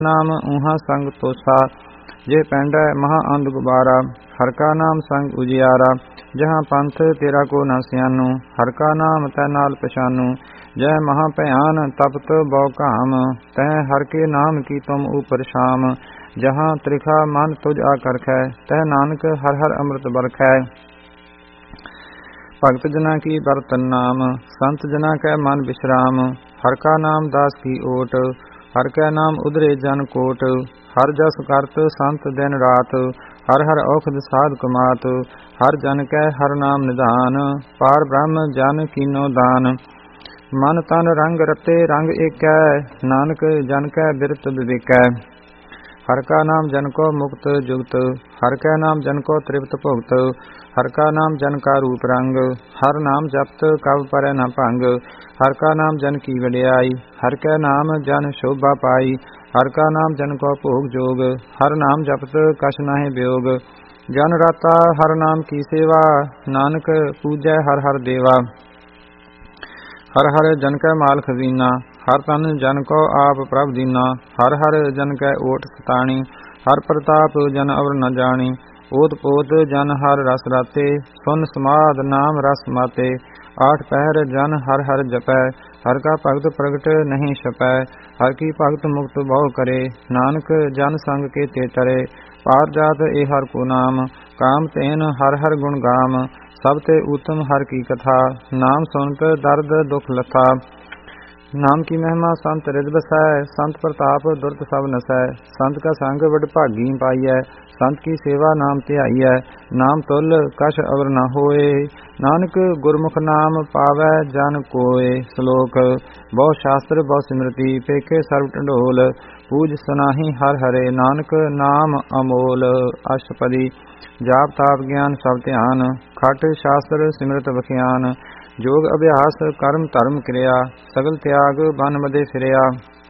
नाम ऊहा संग तोसा, जे पेंडै महा अंध गुबारा। हर का नाम संग उजियारा, जहाँ पंथ तेरा को न सियानू। हर का नाम तै नाल पछानू, जय महा भयान तपत बौ काम। तह हर के नाम की तुम ऊपर शाम, जहाँ त्रिखा मन तुझ आकरखै। तह नानक हर हर अमृत बरखै। भगत जना की बरतन नाम, संत जना कै मन विश्राम। हर का नाम दास की ओट, हर कै नाम उधरे जन कोट। हर जस करत संत दिन रात, हर हर औखद साध कमात। हर जन कै हर नाम निधान, पार ब्रह्म जन कीनो दान। मन तन रंग रते रंग एकै, नानक जन कै बिरत विवेकै। हर का नाम जन को मुक्त जुगत, हर कै नाम जन को तृप्त भुगत। हर का नाम जन का रूप रंग, हर नाम जपत कब परै न भंग। हर का नाम जन की वडियाई, हर कै नाम जन शोभा पाई। हर का नाम जन को भोग जोग, हर नाम जपत कछ नाहि वियोग। जन राता हर नाम की सेवा, नानक पूजै हर हर देवा। हर हर जन कै माल खजीना, हर तन जन को आप प्रभ दीना। हर हर जन कै ओट सताणी, हर प्रताप जन अवर न जानी। ओत पोत जन हर रस राते, सुन समाद नाम रस माते। आठ पहर जन हर हर जपै, हर का भगत प्रगट नहीं छपै। हर की भगत मुक्त बहु करे, नानक जन संग के ते तरे। पार जात ए हर को नाम, काम तेन हर हर गुण गाम। सब ते उत्तम हर की कथा, नाम सुनत दर्द दुख लथा। नाम की महिमा संत रिद बसै, संत प्रताप दुर्त सब नसै। संत का संग वड भागी पाईऐ, संत की सेवा नाम ध्याईऐ। नाम तुल कछ अवर न होए, नानक गुरमुख नाम पावै जन कोय। श्लोक बहु शास्त्र बहु सिमरति, पेखे सर्व ढंढोल। पूज सुनाही हर हरे, नानक नाम अमोल। अष्टपदी जाप ताप ज्ञान सब ध्यान, खट शास्त्र सिमरत बखियान। जोग अभ्यास कर्म धर्म क्रिया, सगल त्याग बन मदे फिरिया।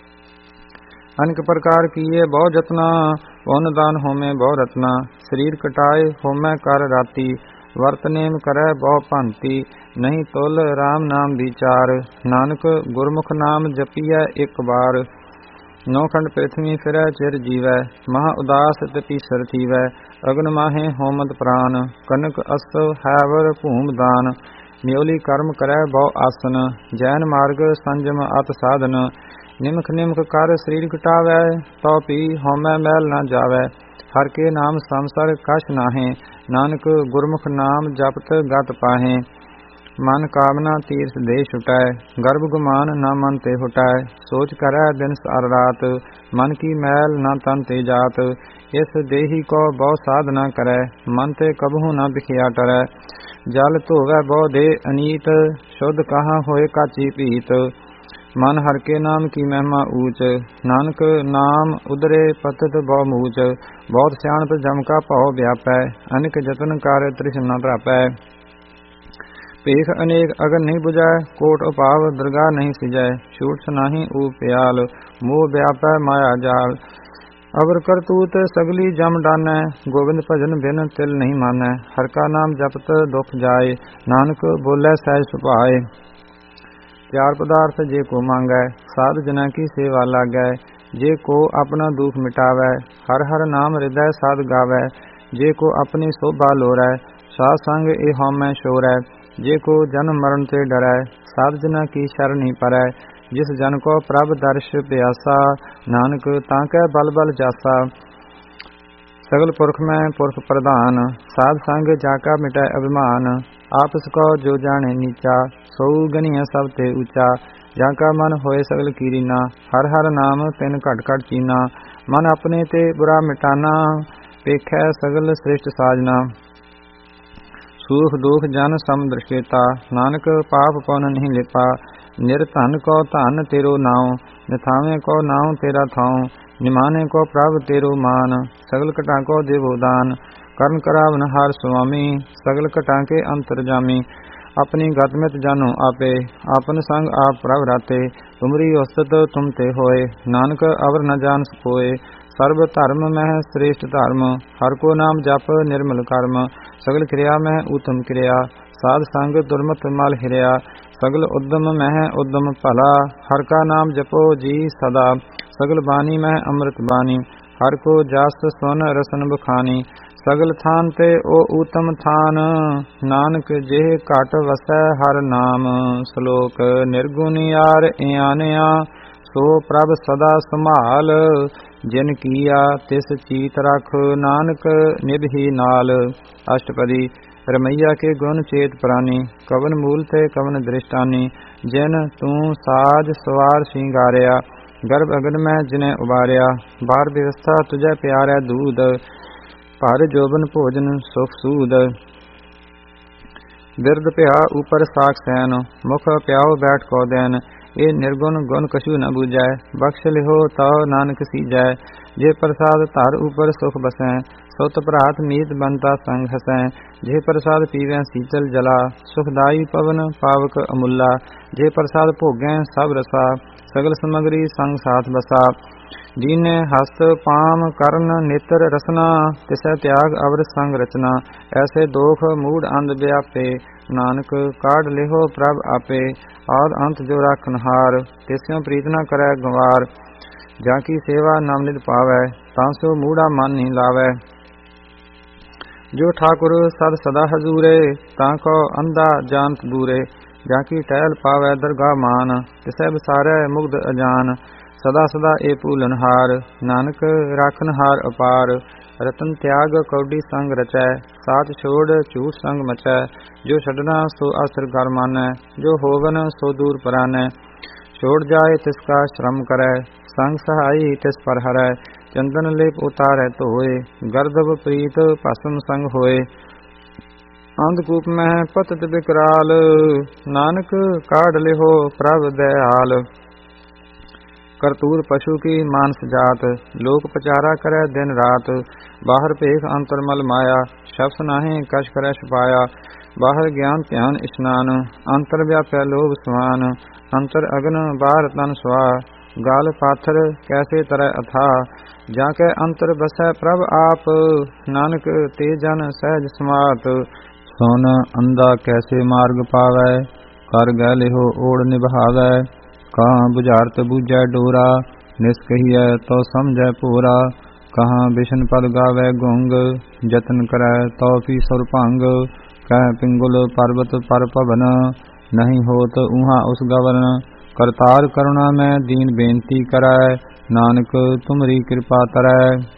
अनेक प्रकार किए बहु जतना, पुन दान होमे बहु रत्ना। शरीर कटाए होमै कर राती, वर्त नेम करै बहु भांति। नहीं तुल राम नाम विचार, नानक गुरमुख नाम जपिਐ एक बार। नौ खंड पृथ्वी फिरै चिर जीवै, महा उदास तपीसर थीवै। अग्न माहे होमत प्राण, कनक अस्तव हैवर भूम दान। न्योली कर्म करै बहु आसन, जैन मार्ग संजम अत साधन। निमख निमख कर शरीर घटावै, तो पी होमै मैल न जावै। हर के नाम संसर कछ नाहे, नानक गुरमुख नाम जपत गत पाहे। मन कामना तीर्थ दे छुटै, गर्भ गुमान न मन ते हुटै। सोच करै दिन सार रात, मन की मैल न तन ते जात। इस देही को बहु साधना करै, मन ते कबहू न बिखिया टरै। जल धोवै बहु दे अनीत, शुद्ध कहाँ होए काची पीत। मन हर के नाम की महिमा ऊच, नानक नाम उदरे पतत बहु मूच। बहुत सियाणप जम का भौ व्यापै, अनेक जतन कर तृष्णा प्रापै। पेख अनेक अगन नहीं बुझै, कोट उपाव दरगाह नहीं सिजै। छूट सुनाही ऊप्याल, मोह व्यापै माया जाल। अवर करतूत सगली जम डानै, गोविंद भजन बिन तिल नहीं मानै। हर का नाम जपत दुख जाए, नानक बोलै सहज सुभाए। चार पदार्थ जे को मांगै, साध जना की सेवा लागै। जे को अपना दुख मिटावै, हर हर नाम हृदय साध गावै। जे को अपनी शोभा लोरै, साध संग ए होमै शोरै। जे को जन्म मरण से डरै, साध जना की शरण ही परै। जिस जन को प्रभ दर्श प्यासा, नानक ताकै बल बल जासा। सगल पुरख में पुरख प्रधान, साध संग जाका मिटै अभिमान। आपस को जो जाने नीचा, सो गनिया सब ते ऊंचा। जाका मन होए सगल कीरीना, हर हर नाम तिन घट घट चीना। मन अपने ते बुरा मिटाना, पेखै सगल श्रेष्ठ साजना। सुख दुख जन सम दृष्टेता, नानक पाप पुन नहीं लिपा। निरधन को धन तेरो नाव, निथावे को नाव तेरा थाव। निमाने को प्रभ तेरो मान, सगल कटा को देवो दान। कर्ण करावन हार स्वामी, सगल कटा के अंतरजामी। अपनी गतमित जानो आपे, आपन संग आप प्रभ राते। तुमरी औसत तुम ते होए, नानक अवर न जान सकोए। सर्व धर्म मह श्रेष्ठ धर्म, हर को नाम जप निर्मल कर्म। सगल क्रिया मह उत्तम क्रिया, साध संग दुर्मत मल हिरिया। सगल उद्यम मह उद्यम भला, हर का नाम जपो जी सदा। सगल बानी मैं अमृत बानी, हर को जास सुन रसन बखानी। सगल थान ते ओ उत्तम थान, नानक जेह घट वसै हर नाम। श्लोक निर्गुणियार इयानिया, सो प्रभ सदा संभाल। जिन किया तिस चीत रख, नानक निभि नाल। अष्टपदी रमैया के गुण चेत प्राणी, कवन मूल थे कवन दृष्टानी। जिन तू साज सवार सिंगारिया, गर्भ अगन में जिने उबारिया। बार व्यवस्था तुझे प्यारे दूध, भर जोबन भोजन सुख सूद। बिरद प्या ऊपर साख सैन, मुख प्याओ बैठ को दैन। ये निर्गुण गुण कछु न बूझै, बख्श लिहो ताओ नानक सीजै। जे प्रसाद धर ऊपर सुख बसै, सुत भरात मीत बनता संग हसै। जे प्रसाद पीवै शीतल जला, सुखदाई पवन पावक अमूला। जे प्रसाद भोगै सब रसा, सगल समगरी संग साथ बसा। जीने हस्त पाम करण नेत्र रसना, तिसै त्याग अवर संग रचना। ऐसे दोख मूड अंध व्यापे, नानक काढ़ लिहो प्रभ आपे। आद अंत जो राखनहार, तिस्यों प्रीत न करै गंवार। जाकी सेवा नाम निध पावै, तांसो मूढ़ा मन नहीं लावै। जो ठाकुर सद सदा हजूरे, ताको अंधा जानत दूरे। जाकी टहल पावै दरगाह मान, तिसै बसारै मुग्ध अजान। सदा सदा ए भूलनहार, नानक राखनहार अपार। रतन त्याग कौडी संग रचै, साथ छोड़ झूठ संग मचै। जो छड़ना सो असर कर मानै, जो होवन सो दूर परानै। छोड़ जाए तिसका श्रम करै, संग सहाई तिस पर हरै। चंदन लेप उतारै धोए, गर्दभ प्रीत भस्म संग होए। अंधकूप में पतत बिकराल, नानक काढ़ लिहो प्रभ दयाल। करतूर पशु की मानस जात, लोक पचारा करे दिन रात। बाहर भेख अंतर मल माया, शब्द नाहि कछ करे छुपाया। बाहर ज्ञान ध्यान स्नान, अंतर व्याप्य लोभ समान। अंतर अग्न बाहर तन स्वा, गाल पाथर कैसे तरह अथा। जाके अंतर बसै प्रभ आप, नानक ते जन सहज समात। सोन अंधा कैसे मार्ग पावै, कर गै लिहो ओढ़ निभावै। कहाँ बुझारत बूझै डोरा, निष्कहियै तो समझै पूरा। कहाँ बिशन पद गावै गुंग, जतन करै तो भी सुर भंग। कह पिंगुल पर्वत पर पवन, नहीं होत उहाँ उस गवन। करतार करुणा में दीन बेनती करै, नानक तुमरी कृपा तरै।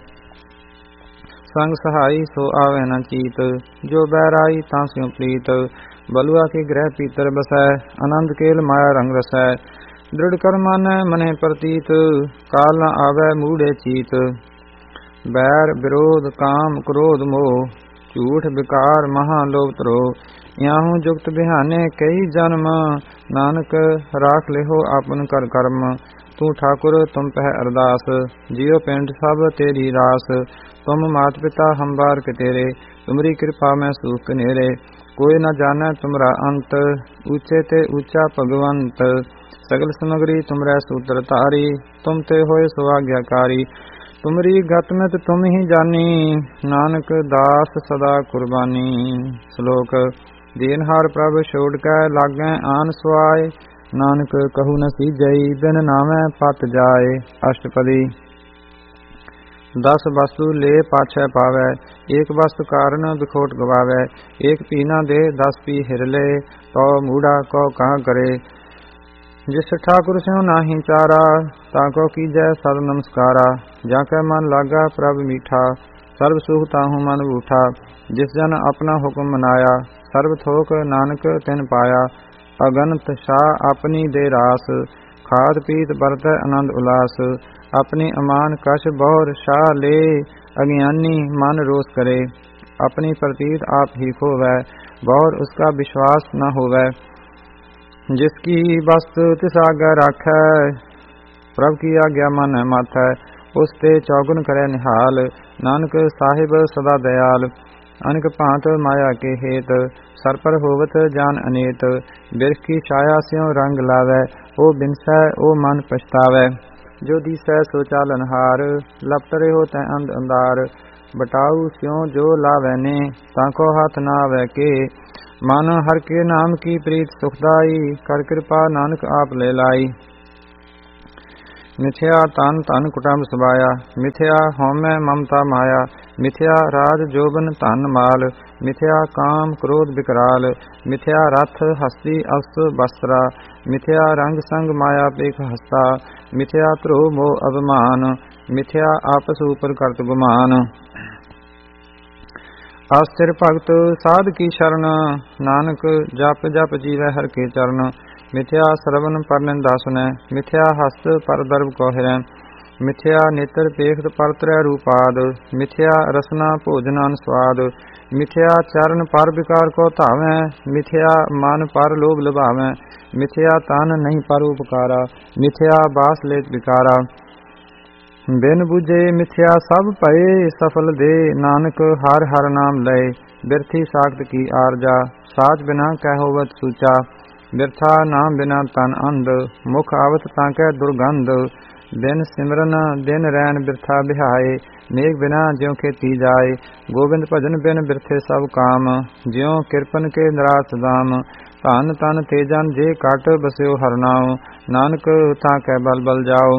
संग सहाई सो आवे न चीत, जो बैराई तां स्यों प्रीत। बलुआ के ग्रह पीतर बसै, आनंद केल माया रंग रसै। दृढ़ कर मानै मने प्रतीत, काल न आवे मूढ़े चीत। बैर विरोध काम क्रोध मोह, झूठ विकार महालोभ त्रोह। याहू जुगत बिहाने कई जन्म, नानक राख लिहो आपन कर कर्म। तू ठाकुर तुम पह अरदास, जियो पिंड सब तेरी रास। तुम मात पिता हम बार के तेरे, तुमरी कृपा में सुख कनेरे। कोई न जाने तुमरा अंत, ऊंचे ते ऊंचा भगवंत। सगल समगरी तुमरै सूत्र तारी, तुम ते होए सुआज्ञाकारी। तुमरी गत में तुम ही जानी, नानक दास सदा कुर्बानी। श्लोक दीनहार प्रभ छोड़ कै लागै आन सुआय। नानक कहु न सीजई, बिन नामै पत जाय। अष्टपदी 10 वस्तु ले पाछै पावै, एक वस्तु कारण बिखोट गवावै। एक पी न दे 10 पी हिर ले, तो मूढ़ा को कहा करे। जिस ठाकुर स्यों नाही चारा, ताको कीजै सद नमस्कारा। जाकै मन लागा प्रभ मीठा, सर्व सुख ताहू मन बूठा। जिस जन अपना हुक्म मनाया, सर्व थोक नानक तिन पाया। अगनत शाह अपनी दे रास, खाद पीत बरतै आनंद उलास। अपनी अमान कश बहुर शाह ले, अज्ञानी मन रोष करे। अपनी प्रतीत आप ही खोवै, बहुर उसका विश्वास न होवै। जिसकी वस्तु तिस आगे राखै, प्रभ की आज्ञा मन माथै। उस ते चौगुन करे निहाल, नानक साहिब सदा दयाल। अनेक भांत माया के हेत, सर पर होवत जान अनेत। बिरख की छाया स्यों रंग लावै, ओ बिनसै ओ मन पछतावै। जो दिसै सो चालनहार, लपट रहो तै अंध अंधार। बटाऊ स्यों जो लावै ने, ताको हाथ ना आवे के। मन हर के नाम की प्रीत सुखदाई, कर कृपा नानक आप ले लाई। ਮਿਥਿਆ ਤਨ ਧਨ ਕੁਟੰਬ ਸਬਾਇਆ, ਮਿਥਿਆ ਹਉਮੈ ਮਮਤਾ ਮਾਇਆ, ਮਿਥਿਆ ਰਾਜ ਜੋਬਨ ਧਨ ਮਾਲ, ਮਿਥਿਆ ਕਾਮ ਕ੍ਰੋਧ ਵਿਕਰਾਲ, ਮਿਥਿਆ ਰਥ ਹਸਤੀ ਅਸ ਬਸਤਰਾ, ਮਿਥਿਆ ਰੰਗ ਸੰਗ ਮਾਇਆ ਪੇਖ ਹਸਤਾ, ਮਿਥਿਆ ਧਰੋ ਮੋਹ ਅਭਿਮਾਨ, ਮਿਥਿਆ ਆਪਸ ਉਪਰ ਕਰਤ ਗੁਮਾਨ। ਆਸਥਿਰ ਭਗਤ ਸਾਧ ਕੀ ਸ਼ਰਨ, ਨਾਨਕ ਜਪ ਜਪ ਜੀਵੈ ਹਰਿ ਕੇ ਚਰਨ। ਮਿਥਿਆ ਸਰਵਨ ਪਰ ਨਿੰਦਾ ਸੁਨੈ, ਮਿਥਿਆ ਹਸਤ ਪਰ ਦਰਬ ਕੋ ਹਿਰੈ, ਮਿਥਿਆ ਨੇਤਰ ਪੇਖਤ ਪਰ ਤ੍ਰੈ ਰੂਪਾਦ, ਮਿਥਿਆ ਰਸਨਾ ਭੋਜਨ ਅਨ ਸਵਾਦ, ਮਿਥਿਆ ਚਰਨ ਪਰ ਵਿਕਾਰ ਕੋ ਧਾਵੈ, ਮਿਥਿਆ ਮਨ ਪਰ ਲੋਭ ਲੁਭਾਵੈ, ਮਿਥਿਆ ਤਨ ਨਹੀਂ ਪਰ ਉਪਕਾਰਾ, ਮਿਥਿਆ ਬਾਸ ਲੇਤ ਵਿਕਾਰਾ। ਬਿਨ ਬੁਝੇ ਮਿਥਿਆ ਸਭ ਭਏ, ਸਫਲ ਦੇ ਨਾਨਕ ਹਰ ਹਰ ਨਾਮ ਲਏ। ਬਿਰਥੀ ਸਾਖਤ ਕੀ ਆਰਜਾ, ਸਾਚ ਬਿਨਾ ਕਹਿ ਹੋਵਤ ਸੂਚਾ, ਬਿਰਥਾ ਨਾਮ ਬਿਨਾ ਤਨ ਅੰਧ, ਮੁਖ ਆਵਤ ਤਾਂ ਕੈ ਦੁਰਗੰਧ। ਬਿਨ ਸਿਮਰਨ ਦਿਨ ਰੈਣ ਬਿਰਥਾ ਬਿਹਾਏ, ਨੇਕ ਬਿਨਾ ਜਿਉ ਖੇਤੀ ਜਾਏ। ਗੋਬਿੰਦ ਭਜਨ ਬਿਨ ਬਿਰਥੇ ਸਭ ਕਾਮ, ਜਿਉ ਕਿਰਪਨ ਕੇ ਨਿਰਾਸ ਦਾਮ। ਧਨ ਤਨ ਤੇਜਨ ਜੇ ਘਟ ਬਸਿਓ ਹਰਿ ਨਾਉ, ਨਾਨਕ ਤਾਂ ਕੈ ਬਲ ਬਲ ਜਾਓ।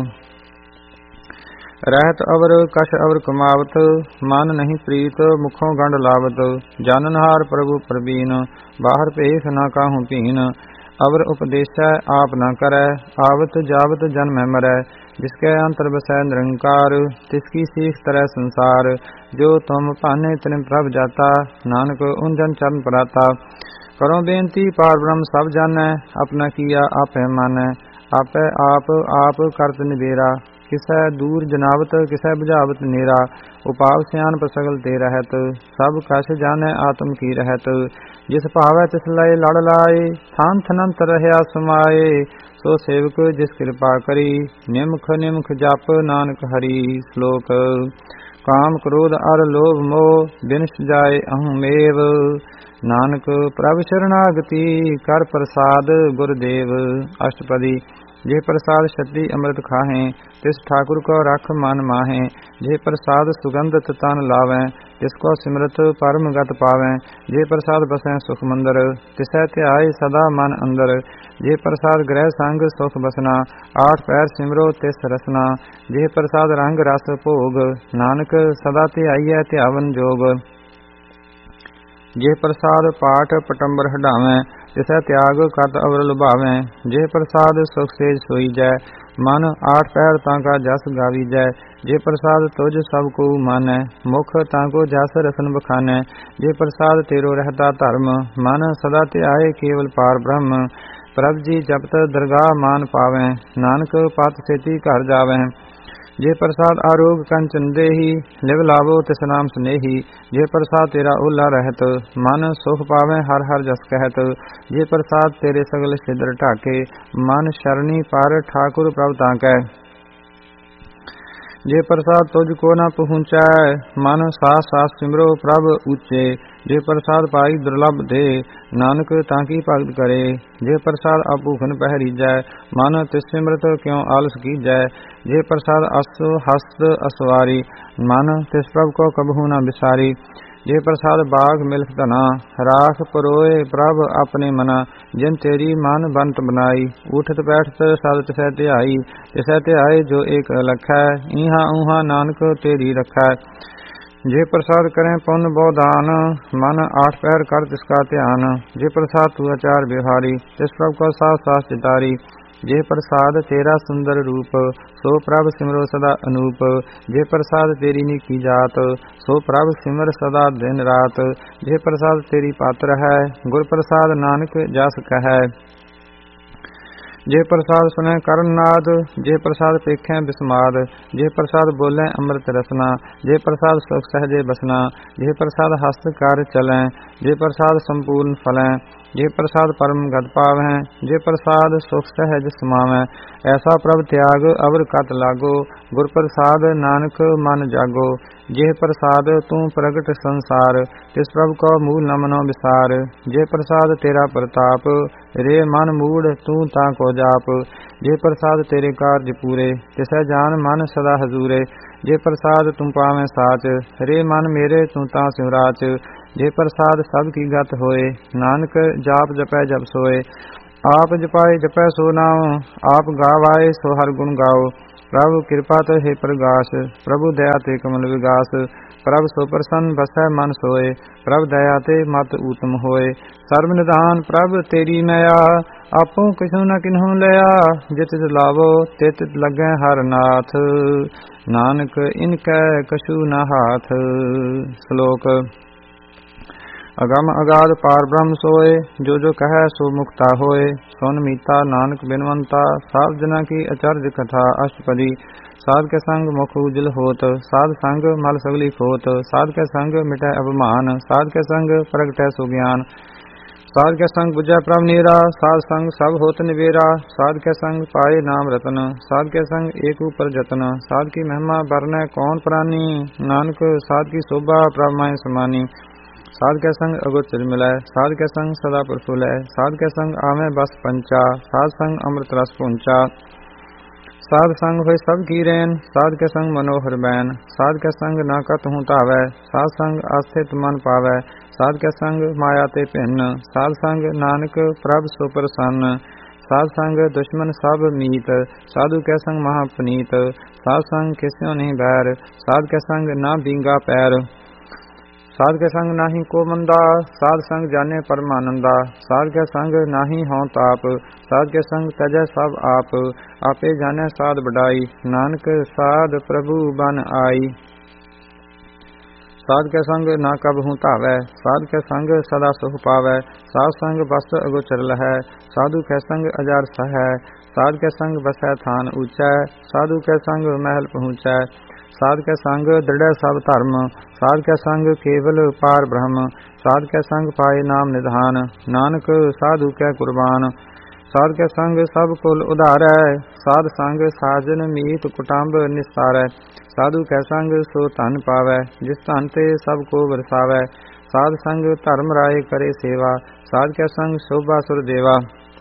ਰਹਿਤ ਅਵਰ ਕਛ ਅਵਰ ਕਮਾਵਤ, ਮਨ ਨਹੀਂ ਪ੍ਰੀਤ ਮੁਖੋਂ ਗੰਢ ਲਾਵਤ। ਜਾਨਨਹਾਰ ਪ੍ਰਭੂ ਪ੍ਰਬੀਨ, ਬਾਹਰ ਭੇਖ ਨਾ ਕਾਹੂ ਭੀਨ। ਅਵਰ ਉਪਦੇਸੈ ਆਪ ਨਾ ਕਰੈ, ਆਵਤ ਜਾਵਤ ਜਨਮੈ ਮਰੈ। ਜਿਸਕੇ ਅੰਤਰ ਬਸੈ ਨਿਰੰਕਾਰ, ਤਿਸਕੀ ਸੀਖ ਤਰੈ ਸੰਸਾਰ। ਜੋ ਤੁਮ ਭਾਨੇ ਤਿਨ ਪ੍ਰਭ ਜਾਤਾ, ਨਾਨਕ ਉੰਜਨ ਚਰਨ ਪਰਾਤਾ। ਕਰੋ ਬੇਨਤੀ ਪਾਰ ਬ੍ਰਹਮ ਸਭ ਜਾਣੈ, ਆਪਣਾ ਕੀਆ ਆਪੇ ਮਾਨੈ। ਆਪੇ ਆਪ ਕਰਤ ਨਿਬੇਰਾ, ਕਿਸੈ ਦੂਰ ਜਨਾਵਤ ਕਿਸੈ ਬੁਝਾਵਤ ਨੇਰਾ। ਉਪਾਵ ਸਿਆਣਪ ਸਗਲ ਤੇ ਰਹਿਤ, ਸਭ ਕਛ ਜਾਣੈ ਆਤਮ ਕੀ ਰਹਿਤ। ਜਿਸ ਭਾਵੈ ਤਿਸ ਲਏ ਲੜ ਲਾਏ, ਥਾਨ ਥਨੰਤ ਰਹਿਆ ਸਮਾਏ। ਸੋ ਸੇਵਕ ਜਿਸ ਕਿਰਪਾ ਕਰੀ, ਨਿਮਖ ਨਿਮਖ ਜਪ ਨਾਨਕ ਹਰੀ। ਸ਼ਲੋਕ। ਕਾਮ ਕ੍ਰੋਧ ਅਰ ਲੋਭ ਮੋਹ, ਬਿਨ ਜਾਏ ਅਹੰ ਮੇਵ। ਨਾਨਕ ਪ੍ਰਭ ਸ਼ਰਨਾਗਤੀ, ਕਰ ਪ੍ਰਸਾਦ ਗੁਰਦੇਵ। ਅਸ਼ਟਪਦੀ। ਜੇ ਪ੍ਰਸਾਦ ਛਤਰੀ ਅੰਮ੍ਰਿਤ ਖਾਹੇ, ਤਿਸ ਠਾकुर ਕੋ ਰਖ ਮਨ ਮਾਹੇ। ਜੇ ਪ੍ਰਸਾਦ ਸੁਗੰਧਤ ਤਨ ਲਾਵੈ, ਤਿਸ ਕੋ ਸਿਮਰਤ ਪਰਮ ਗਤ ਪਾਵੈ। ਜੇ ਪ੍ਰਸਾਦ ਬਸੈ ਸੁਖ ਮੰਦਰ, ਤਿਸੈ ਧਿਆਏ ਸਦਾ ਮਨ ਅੰਦਰ। ਜੇ ਪ੍ਰਸਾਦ ਗ੍ਰਹਿ ਸੰਗ ਸੁਖ ਬਸਨਾ, ਆਠ ਪੈਰ ਸਿਮਰੋ ਤਿਸ ਰਸਨਾ। ਜੇ ਪ੍ਰਸਾਦ ਰੰਗ ਰਸ ਭੋਗ, ਨਾਨਕ ਸਦਾ ਧਿਆਈਐ ਧਿਆਵਨ ਜੋਗ। ਜੇ ਪ੍ਰਸਾਦ ਪਾਠ ਪਟੰਬਰ ਹਡਾਵੈ, ਤਿਸੈ ਤਿਆਗ ਕਰਤ ਅਵਰ ਲੁਭਾਵੈ। ਜੇ ਪ੍ਰਸਾਦ ਸੁਖ ਸੇਜ ਸੋਈ ਜੈ, ਮਨ ਆਠ ਪੈਰ ਤਾਂ ਕਾ ਜਸ ਗਾਵੀ ਜੈ। ਜੇ ਪ੍ਰਸਾਦ ਤੁਝ ਸਭ ਕੋ ਮਾਨੈ, ਮੁਖ ਤਾਂ ਕੋ ਜਸ ਰਸਨ ਬਖਾਨੈ। ਜੇ ਪ੍ਰਸਾਦ ਤੇਰੋ ਰਹਿਤਾ ਧਰਮ, ਮਨ ਸਦਾ ਧਿਆਏ ਕੇਵਲ ਪਾਰ ਬ੍ਰਹਮ। ਪ੍ਰਭ ਜੀ ਜਪਤ ਦਰਗਾਹ ਮਾਨ ਪਾਵੈ, ਨਾਨਕ ਪਤ ਸੇਤੀ ਘਰ ਜਾਵੈ। ਜੇ ਪ੍ਰਸਾਦ ਆਰੋਗ ਕੰਚਨ ਦੇਹੀ, ਲਿਵ ਲਾਵੋ ਤਿਸ ਨਾਮ ਸਨੇਹੀ। ਜੇ ਪ੍ਰਸਾਦ ਤੇਰਾ ਓਲਾ ਰਹਿਤ, ਮਨ ਸੁਖ ਪਾਵੈ ਹਰ ਹਰ ਜਸ ਕਹਿਤ। ਜੇ ਪ੍ਰਸਾਦ ਤੇਰੇ ਸਗਲ ਛਿਦਰ ਢਾਕੇ, ਮਨ ਸ਼ਰਣੀ ਪਰ ਠਾकुर ਪ੍ਰਭ ਤਾਂ ਕੈ। ਜੇ ਪ੍ਰਸਾਦ ਤੁਝ ਕੋ ਨ ਪਹੁੰਚੈ, ਮਨ ਸਾਸ ਸਾਸ ਸਿਮਰੋ ਪ੍ਰਭ ਉੱਚੇ। ਜੇ ਪ੍ਰਸਾਦ ਪਾਈ ਦੁਰਲਭ ਦੇ, ਨਾਨਕ ਤਾਂ ਕੀ ਭਗਤ ਕਰੇ। ਜੇ ਪ੍ਰਸਾਦ ਅਭੂਖਨ ਪਹਿਰੀਜੈ, ਮਨ ਤਿਸ ਸਿਮਰਤ ਕਿਉ ਆਲਸ ਕੀਜੈ। ਜੇ ਪ੍ਰਸਾਦ ਅਸ ਹਸਤ ਅਸਵਾਰੀ, ਮਨ ਤਿਸ ਪ੍ਰਭ ਕੋ ਕਬਹੂ ਨ ਵਿਸਾਰੀ। ਜੇ ਪ੍ਰਸਾਦ ਬਾਗ ਮਿਲਖ ਧਨਾ, ਰਾਖ ਪਰੋਏ ਪ੍ਰਭ ਆਪਣੇ ਮਨਾ। ਜਿਨ ਤੇਰੀ ਮਨ ਬੰਤ ਬਨਾਈ, ਉਠਤ ਬੈਠਤ ਸਦ ਤਿਸੈ ਧਿਆਈ। ਤਿਸੈ ਧਿਆਏ ਜੋ ਏਕ ਲਖੈ, ਈਹਾ ਊਹਾ ਨਾਨਕ ਤੇਰੀ ਰਖੈ। ਜੇ ਪ੍ਰਸਾਦ ਕਰੈ ਪੁੰਨ ਬਹੁ ਦਾਨ, ਮਨ ਆਠ ਪੈਰ ਕਰ ਤਿਸ ਕਾ ਧਿਆਨ। ਜੇ ਪ੍ਰਸਾਦ ਤੂ ਆਚਾਰ ਵਿਹਾਰੀ, ਤਿਸ ਪ੍ਰਭ ਕੋ ਸਾਸ ਸਾਸ ਚਿਤਾਰੀ। ਜੇ ਪ੍ਰਸਾਦ ਤੇਰਾ ਸੁੰਦਰ ਰੂਪ, ਸੋ ਪ੍ਰਭ ਸਿਮਰੋ ਸਦਾ ਅਨੂਪ। ਜੇ ਪ੍ਰਸਾਦ ਤੇਰੀ ਨੀਕੀ ਜਾਤ, ਸੋ ਪ੍ਰਭ ਸਿਮਰ ਸਦਾ ਦਿਨ ਰਾਤ। ਜੇ ਪ੍ਰਸਾਦ ਤੇਰੀ ਪਾਤਰ ਹੈ, ਗੁਰ ਪ੍ਰਸਾਦ ਨਾਨਕ ਜਸ ਕਹੈ। ਜੇ ਪ੍ਰਸਾਦ ਸੁਨੈ ਕਰਨ ਨਾਦ, ਜੇ ਪ੍ਰਸਾਦ ਪੇਖੈ ਬਿਸਮਾਦ। ਜੇ ਪ੍ਰਸਾਦ ਬੋਲੇ ਅੰਮ੍ਰਿਤ ਰਸਨਾ, ਜੇ ਪ੍ਰਸਾਦ ਸੁਖ ਸਹਜੇ ਬਸਨਾ। ਜੇ ਪ੍ਰਸਾਦ ਹਸਤ ਕਰ ਚਲੈ, ਜੇ ਪ੍ਰਸਾਦ ਸੰਪੂਰਨ ਫਲੈ। ਜੇ ਪ੍ਰਸਾਦ ਪਰਮ ਗਤ ਪਾਵੈ, ਜੇ ਪ੍ਰਸਾਦ ਸੁਖ ਸਹਿਜ ਸਮਾਵੈ। ਐਸਾ ਪ੍ਰਭ ਤਿਆਗ ਅਵਰ ਕਤ ਲਾਗੋ, ਗੁਰ ਪ੍ਰਸਾਦ ਨਾਨਕ ਮਨ ਜਾਗੋ। ਜੇ ਪ੍ਰਸਾਦ ਤੂੰ ਪ੍ਰਗਟ ਸੰਸਾਰ, ਤਿਸ ਪ੍ਰਭ ਕੋ ਮੂਲ ਨ ਮਨੋ ਵਿਸਾਰ। ਜੇ ਪ੍ਰਸਾਦ ਤੇਰਾ ਪ੍ਰਤਾਪ, ਰੇ ਮਨ ਮੂੜ ਤੂੰ ਤਾਂ ਕੋ ਜਾਪ। ਜੇ ਪ੍ਰਸਾਦ ਤੇਰੇ ਕਾਰਜ ਪੂਰੇ, ਤਿਸੈ ਜਾਨ ਮਨ ਸਦਾ ਹਜ਼ੂਰੇ। ਜੇ ਪ੍ਰਸਾਦ ਤੂੰ ਪਾਵੈ ਸਾਚ, ਰੇ ਮਨ ਮੇਰੇ ਤੂੰ ਤਾਂ ਸਿਮਰਾਚ। ਜੇ ਪ੍ਰਸਾਦ ਸਭ ਕੀ ਗਤ ਹੋਏ, ਨਾਨਕ ਜਾਪ ਜਪੈ ਜਪ ਸੋਏ। आप जपाए जपै सो नाम, आप गावाए सो हर गुण गाओ। प्रभु कृपा ते हे प्रगास, प्रभु दया ते कमल विगास। प्रभ सो प्रसन्न बसै मन सोए, प्रभ दया ते मत ऊतम होए। सर्व निधान प्रभ तेरी मया, आपो किछु न किन्हु लिया। जित लावो तित लगै हर नाथ, नानक इनकै कछु न हाथ। श्लोक। अगम अगाध पार ब्रह्म सोए, जो जो कहे सो मुक्ता होए। सोन मीता नानक बिनवंता, साध जना की अचर्ज कथा अष्टपदी। साध के संग मुख उजल होत, साध संग मल सगली खोत। साध के संग मिटै अभिमान, साध के संग प्रगटै सुज्ञान। साध के संग बुझै प्रभ नीरा, साध संग सब होत निबेरा। साध के संग पाए नाम रतन, साध के संग एक ऊपर जतन। साध की महिमा बरनै कौन प्राणी, नानक साध की शोभा प्रभ माहि समानी। साध के संग अगोचर मिलै, साध के संग सदा प्रफुल्लै। साध के संग आवे बस पंचा, साध संग अमृत रस पुंचा। साध संग होय सब की रैन, साध के संग मनोहर बैन। साध के संग न कतहु तावै, साध संग आस्थित मन पावै। साध के संग माया ते भिन्न, साध संग नानक प्रभ सो प्रसन्न। साध संग दुश्मन सब मीत, साधु के संग महापनीत। साध संग किस्यो नहीं बैर, साध के संग न बींगा पैर। साध के संग नाही को मंदा, साध संग जाने परमानंदा। साध के संग नाही हों ताप, साध के संग तजै सब आप। आपे जाने साध बढ़ाई, नानक साध प्रभु बन आई। साध के संग ना कबहु तावै, साध के संग सदा सुख पावै। साध संग बस अगोचर लहै, साधु के संग अजार सहै। साध के संग बसै थान ऊंचै, साधु के संग महल पहुँचै। साध के संग दृढ़ सब धर्म, साध के संग केवल पार ब्रह्म। साध के संग पाए नाम निधान, नानक साधु के कुर्बान। साध के संग सब कुल उधारै, साध संग साजन मीत कुटुंब निस्तारै। साधु के संग सो धन पावै, जिस धन ते सब को बरसावै। साध संग धर्म राय करे सेवा, साध के संग शोभा सुर देवा।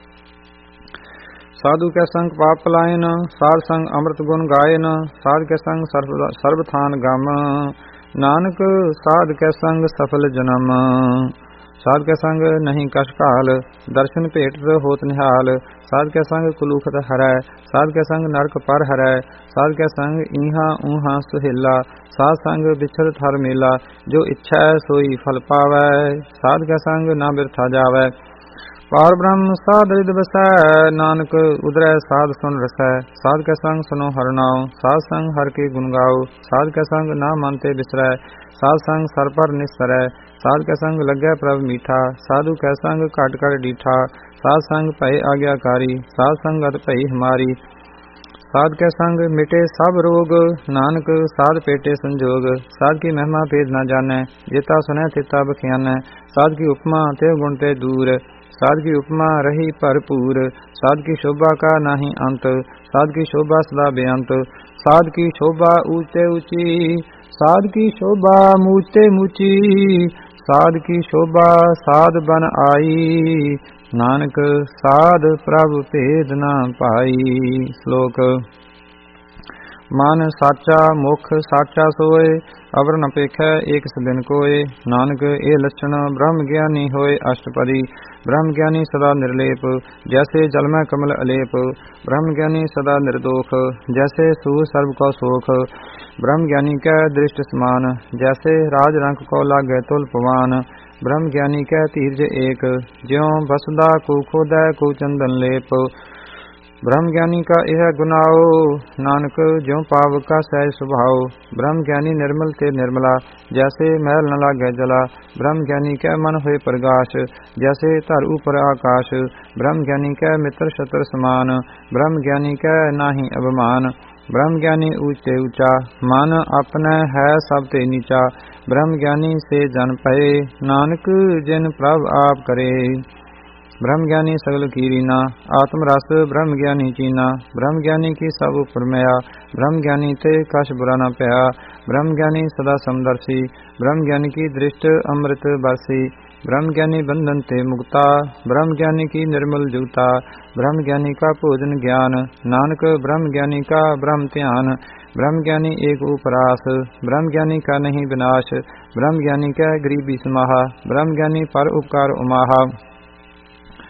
साधु के संग पाप पलायन, साध संग अमृत गुण गायन। साध के संग सर्वथान गम, नानक साध के संग सफल जन्म। साध के संग नहीं कष काल, दर्शन भेट होत निहाल। साध के संग कुलूखत हरै, साध के संग नरक पर हरै। साध के संग ईहा ऊहा सुहेला, साध संग बिछड़ थर मेला। जो इच्छा सोई फल पावै, साध के संग न बिरथा जावै। पार ब्रह्म साध रिद बसै, नानक उदरै साध सुन रसै। साध के संग सुनो हर नाम, साध संग हर के गुण गाओ। साध के संग ना मानते बिसरै, साध संग सर पर निसरै। साध के संग लगै प्रभ मीठा, साधु के संग घट कर डीठा। साध संग भय आज्ञाकारी, साध संगत भई हमारी। साध के संग मिटे सब रोग, नानक साध पेटे संजोग। साध की महिमा भेद न जानै, जेता सुनै तेता बखियानै। साध की उपमा ते गुण ते दूर, साध की उपमा रही भरपूर। साध की शोभा का नाही अंत, साध की शोभा सदा बेअंत। साध की शोभा ऊंचे ऊंची, साध की शोभा मूचे मूची। साध की शोभा साध बन आई, नानक साध प्रभ भेद न पाई। श्लोक। मन साचा मुख साचा सोए, अवर न पेखै एक सदिन कोय। नानक ए लक्षण ब्रह्म ज्ञानी होए अष्टपदी। ब्रह्म ज्ञानी सदा निर्लेप, जैसे जल में कमल अलेप। ब्रह्म ज्ञानी सदा निर्दोष, जैसे सूर सर्व को सोख। ब्रह्म ज्ञानी कै दृष्ट समान, जैसे राज रंक को लागे तुल पवान। ब्रह्म ज्ञानी कै धीरज एक, ज्यों बसदा को खोदै को चंदन लेप। ब्रह्म ज्ञानी का यह गुनाओ, नानक ज्यों पाव का सहज स्वभाव। ब्रह्म ज्ञानी निर्मल ते निर्मला, जैसे मैल न लागे जला। ब्रह्म ज्ञानी कै मन होए प्रकाश, जैसे धर ऊपर आकाश। ब्रह्म ज्ञानी कै मित्र शत्रु समान, ब्रह्म ज्ञानी कै नाही अभिमान। ब्रह्म ज्ञानी ऊंचे ऊंचा, मन अपने है सब ते नीचा। ब्रह्म ज्ञानी से जन पए, नानक जिन प्रभ आप करे। ब्रह्म ज्ञानी सगल कीरीना, आत्म रस ब्रह्म ज्ञानी चीना। ब्रह्म ज्ञानी की सब उपरमया, ब्रह्म ज्ञानी ते कछ बुरा न पया। ब्रह्म ज्ञानी सदा समदर्शी, ब्रह्म ज्ञानी की दृष्ट अमृत बरसी। ब्रह्म ज्ञानी बंधन ते मुक्ता, ब्रह्म ज्ञानी की निर्मल जुगता। ब्रह्म ज्ञानी का भोजन ज्ञान, नानक ब्रह्म ज्ञानी का ब्रह्म ध्यान। ब्रह्म ज्ञानी एक उपरास, ब्रह्म ज्ञानी का नहीं विनाश। ब्रह्म ज्ञानी का गरीबी समाहा, ब्रह्म ज्ञानी पर उपकार उमाहा।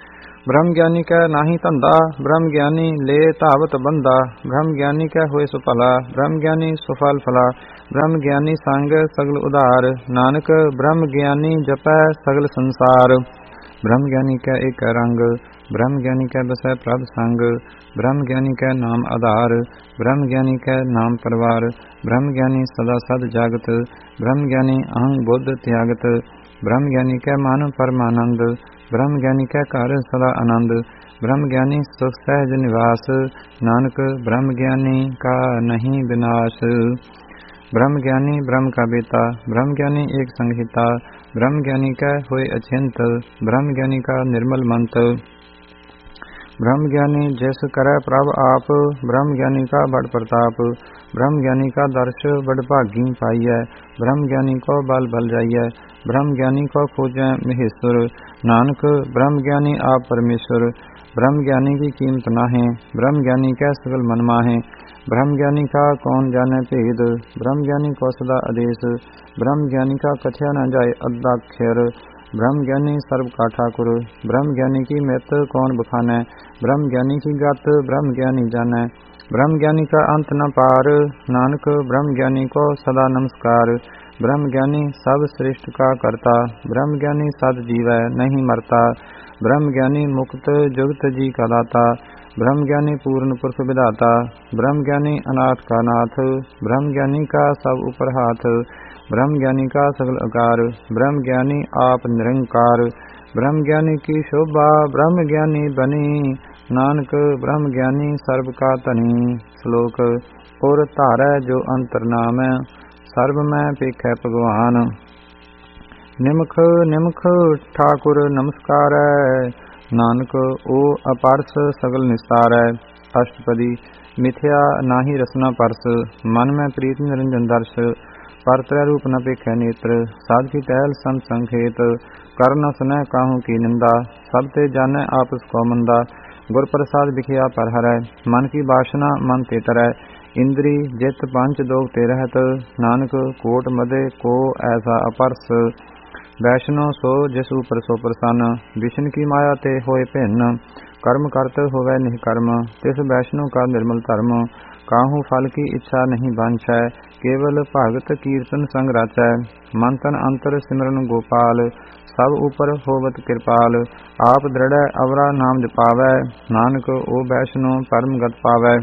ब्रह्म ज्ञानी कै नाही धंधा, ब्रह्म ज्ञानी ले धावत बंदा। ब्रह्म ज्ञानी कै होए सुफला, ब्रह्म ज्ञानी सुफल फला। ब्रह्म ज्ञानी संग सगल उधार, नानक ब्रह्म ज्ञानी जपै सगल संसार। ब्रह्म ज्ञानी कै एक रंग, ब्रह्म ज्ञानी कै बसै प्रभ संग। ब्रह्म ज्ञानी कै नाम आधार, ब्रह्म ज्ञानी कै नाम परवार। ब्रह्म ज्ञानी सदा सद जागत, ब्रह्म ज्ञानी अहंग बुद्ध त्यागत। ब्रह्म ज्ञानी कै मन परमानंद, ब्रह्म ज्ञानी कै घर सदा आनंद। ब्रह्म ज्ञानी सुख सहज निवास, नानक ब्रह्म ज्ञानी का नहीं विनाश। ब्रह्म ज्ञानी ब्रह्म का बेता, ब्रह्म ज्ञानी एक संहिता। ब्रह्म ज्ञानी का होए अचिंत, ब्रह्म ज्ञानी का निर्मल मंत। ब्रह्म ज्ञानी जैस करे प्रभ आप, ब्रह्म ज्ञानी का बड़ प्रताप। ब्रह्म ज्ञानी का दर्श बड़ भागी पाइय, ब्रह्म ज्ञानी को बल बल जाइय। ब्रह्म ज्ञानी को खोजै महेश्वर, नानक ब्रह्म ज्ञानी आप परमेश्वर। ब्रह्म ज्ञानी की कीमत नाहे, ब्रह्म ज्ञानी कै सगल मन माहे। ब्रह्म ज्ञानी का कौन जाने भेद, ब्रह्म ज्ञानी को सदा आदेश। ब्रह्म ज्ञानी का कथया न जाय अद्दाक्षर, ब्रह्म ज्ञानी सर्व का ठाकुर। ब्रह्म ज्ञानी की मृत कौन बखानै, ब्रह्म ज्ञानी की गत ब्रह्म ज्ञानी जानै। ब्रह्म ज्ञानी का अंत न पार, नानक ब्रह्म ज्ञानी को सदा नमस्कार। ब्रह्म ज्ञानी सब श्रेष्ठ का करता, ब्रह्म ज्ञानी सद जीवै नहीं मरता। ब्रह्म ज्ञानी मुक्त जुगत जी का दाता, ब्रह्म ज्ञानी पूर्ण पुरुष विधाता। ब्रह्म ज्ञानी अनाथ का नाथ, ब्रह्म ज्ञानी का सब ऊपर हाथ। ब्रह्म ज्ञानी का सगल आकार, ब्रह्म ज्ञानी आप निरंकार। ब्रह्म ज्ञानी की शोभा ब्रह्म ज्ञानी बनी, नानक ब्रह्म ज्ञानी सर्व का तनी। श्लोक पुर धारै जो अंतर नाम, सर्व मैं पेखै भगवान। निमख निमख ठाकुर नमस्कारै, नानक ओ अपरस सगल निस्तारै। अष्टपदी मिथ्या नाहि रसना परस, मन में प्रीत निरंजन दर्श। पर त्रै रूप न पेखै नेत्र, साध की टहल संत संखेत। कर न सुनै काहू की निंदा, सब ते जानै आपस को मंदा। गुर प्रसाद बिखिया पर हरै, मन की वासना मन ते तरै। इंद्री जित पंच दोग ते रहत, नानक कोट मदे को ऐसा अपरस। वैष्णो सो जिस ऊपर सो प्रसन्न, विष्णु की माया ते होए भिन्न। कर्म करत होवै निष्कर्म, तिस वैष्णो का निर्मल धर्म। काहू फल की इच्छा नहीं बांछै, केवल भगत कीर्तन संग राचै। मन तन अंतर सिमरन गोपाल, सब ऊपर होवत कृपाल। आप दृढ़ अवरा नाम जपावै, नानक ओ वैष्णो परम गत पावै।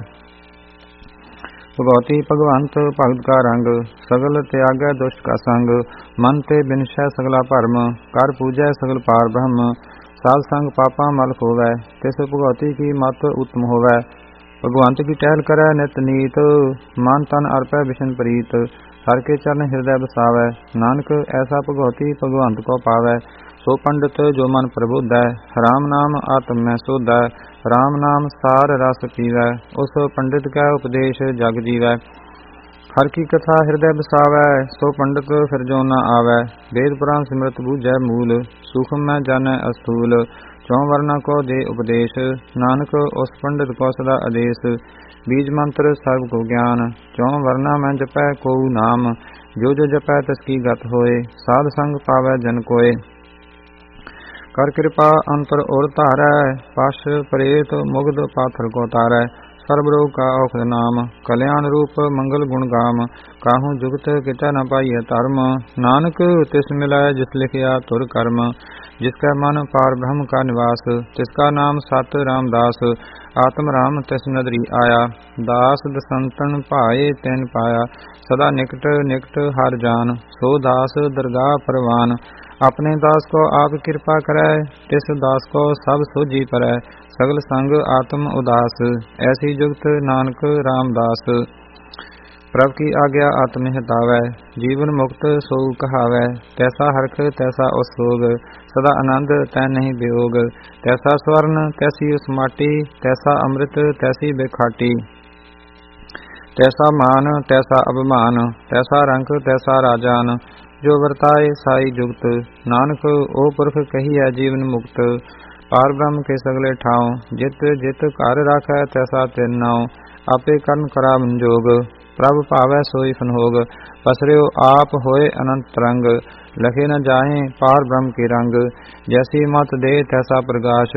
भगवती भगवंत भगत का रंग, सगल त्यागै दुष्ट का संग। मन ते बिनशै सगला भरम, कर पूजै सगल पार ब्रह्म। साध संग पापा मल होवै, तिस भगवती की मत उत्तम होवै। भगवंत की टहल करै नित नीत, मन तन अर्पै बिशन प्रीत। हर के चरण हृदय बसावै, नानक ऐसा भगवती भगवंत को पावै। सो पंडित जो मन प्रबुद्धै, राम नाम आत्म में सोधै। राम नाम सार रस पीवै, उस पंडित का उपदेश जग जीवै। हर की कथा हृदय बसावै, सो पंडित फिर जो न आवै। वेद पुराण सिमरत बूझै मूल, सूक्ष्म में जानै अस्थूल। चौं वर्णा को दे उपदेश, नानक उस पंडित को सदा आदेश। बीज मंत्र सर्व को ज्ञान, चौं वर्णा में जपै को नाम। जो जो जपै तसकी गत होए, साध संग पावै जन कोय। कर कृपा अंतर और धारै, पश प्रेत मुग्ध पाथर को तारै। सर्वरोग का औखद नाम, कल्याण रूप मंगल गुण गाम। काहू जुगत किटै न पाइय धर्म, नानक तिस मिलै जिस लिखिया तुर कर्म। जिसका मन पार ब्रह्म का निवास, तिसका नाम सत रामदास। आत्म राम तिस नदरी आया, दास दसंतन भाए तैन पाया। सदा निकट निकट हर जान, सो दास दरगाह परवान। अपने दास को आप कृपा करै, तिस दास को सब सोझी परै। सगल संग आत्म उदास, ऐसी जुगत नानक रामदास। प्रभ की आज्ञा आत्म हितावै, जीवन मुक्त सो कहावै। तैसा हरख तैसा उसोग, सदा आनंद तै नहीं वियोग। तैसा स्वर्ण तैसी उस माटी, तैसा अमृत तैसी बेखाटी। तैसा मान तैसा अभिमान, तैसा रंक तैसा राजान। जो वर्ताए साई जुगत, नानक ओ पुरख कहिए जीवन मुक्त। पार ब्रह्म के सगले ठाव, जित जित कार्य राखै तैसा तिन नाव। आपे कर्म करा मंजोग, ਪ੍ਰਭ ਭਾਵੈ ਸੋਈ ਸੰਹੋਗ। ਪਸਰਿਓ ਆਪ ਹੋਏ ਅਨੰਤ ਤਰੰਗ, ਲਖੇ ਨ ਜਾਹੇ ਪਾਰ ਬ੍ਰਹਮ ਕੇ ਰੰਗ। ਜੈਸੀ ਮਤ ਦੇ ਤੈਸਾ ਪ੍ਰਗਾਸ਼,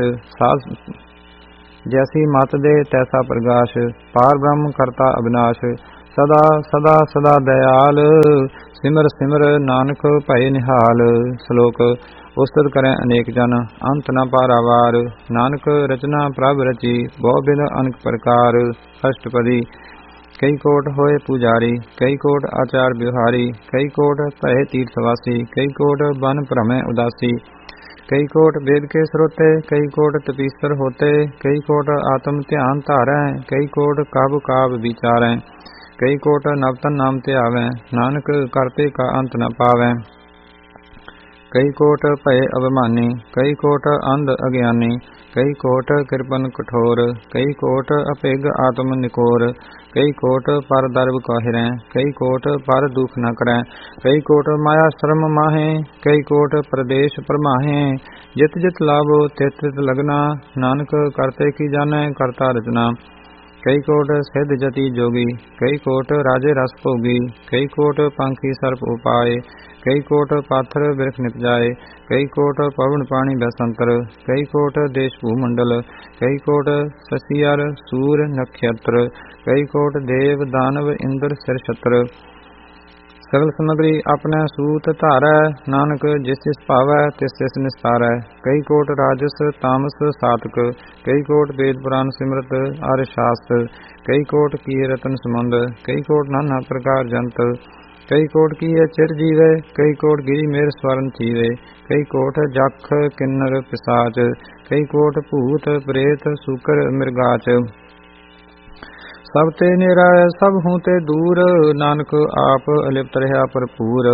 ਜੈਸੀ ਮਤ ਦੇ ਤੈਸਾ ਪ੍ਰਗਾਸ਼। ਪਾਰ ਬ੍ਰਹਮ ਕਰਤਾ ਅਬਿਨਾਸ਼, ਸਦਾ ਸਦਾ ਸਦਾ ਦਇਆਲ। ਸਿਮਰ ਸਿਮਰ ਨਾਨਕ ਭਏ ਨਿਹਾਲ। ਸ਼ਲੋਕ। ਉਸਤਤ ਕਰੈ ਅਨੇਕ ਜਨ, ਅੰਤ ਨ ਪਾਰਾਵਾਰ। ਨਾਨਕ ਰਚਨਾ ਪ੍ਰਭ ਰਚੀ, ਬਹੁ ਬਿਧ ਅਨੇਕ ਪ੍ਰਕਾਰ। ਅਸ਼ਟਪਦੀ। ਕਈ ਕੋਟ ਹੋਏ ਪੁਜਾਰੀ, ਕਈ ਕੋਟ ਆਚਾਰ ਵਿਵਹਾਰੀ। ਕਈ ਕੋਟ ਭਏ ਤੀਰਥ ਵਾਸੀ, ਕਈ ਕੋਟ ਬਨ ਭ੍ਰਮੈ ਉਦਾਸੀ। ਕਈ ਕੋਟ वेद के स्रोते, कई कोट तपीसर होते। कई कोट आत्म ध्यान धारै, कई कोट काब काब विचारै। कई कोट नवतन नाम ध्यावै, नानक करते का अंत न पावै। कई कोट भये अभिमानी, कई कोट अंध अज्ञानी। कई कोट कृपन कठोर, कई कोट अभिग आत्म निकोर। कई कोट पर दर्भ काहिरै, कई कोट पर दुख न करै। कई कोट माया श्रम माहे, कई कोट प्रदेश परमाहे। जित जित लाभो तित तित लगना, नानक करते की जानै करता रचना। कई कोट सिद्ध जति जोगी, कई कोट राजे रस भोगी। कई कोट पंखी सर्प उपाय, कई कोट पाथर बिरख निपजाए। कई कोट पवन पानी बसंतर, कई कोट देश भूमंडल। कई कोट ससियर सूर नक्षत्र, कई कोट देव दानव इंद्र सिर छत्र। सगल समग्री अपने सूत धारै, नानक जिस जिस पावै तिस तिस निस्तारै। कई कोट राजस तामस सातक, कई कोट वेद पुराण सिमरत आर्य शास्त्र। कई कोट किए रतन समुंद, कई कोट नाना प्रकार जंत। कई कोट किए चिर जीवे, कई कोट गिरी मेर स्वਰਨ चीवे। कई कोट जख किन्नर पिसाच, कई कोट भूत प्रेत सूकर मृगाच। सब ते नेरा सब हूँ ते दूर, नानक आप अलिप्त रहा भरपूर।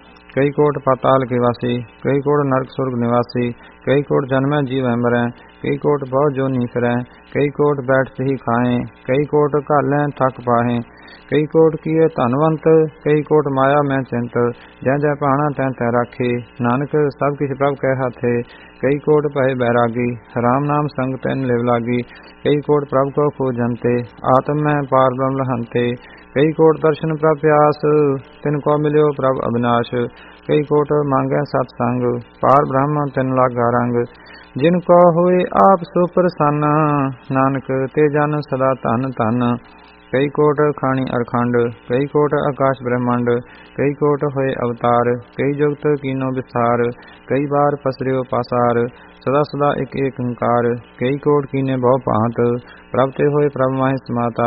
कई कोट पाताल के वासी, कई कोट नरक सुर्ग निवासी। कई कोट जन्मै जीवै मरै, कई कोट बहु जोनी फिरै। कई कोट बैठ ही खाएं, कई कोट घालें थक पाहें। कई कोट किए धनवंत, कई कोट माया मैं चिंत। जै जै पाना तै तै राखे, नानक सब किछ प्रभ कै हाथे। कई कोट भय बैरागी, राम नाम संग तैन लिव लागी। कई कोट प्रभ को खोजंते, आत्म में पार ब्रह्म लहंते। कई कोट दर्शन प्रभ प्यास, तिनको मिल्यो प्रभ अविनाश। कई कोट मांगै सतसंग, पार ब्रह्म तिन लागा रंग। जिनको होए आप सो प्रसन्न, नानक ते जन सदा धन धन। कई कोट खानी अरखंड, कई कोट आकाश ब्रह्मांड। कई कोट होए अवतार, कई जुगत कीनो विस्तार। कई बार पसरियो पासार, सदा सदा एक एक ओंकार। कई कोट कीने बहु भांत, प्रभ ते होए प्रभ माहे समाता।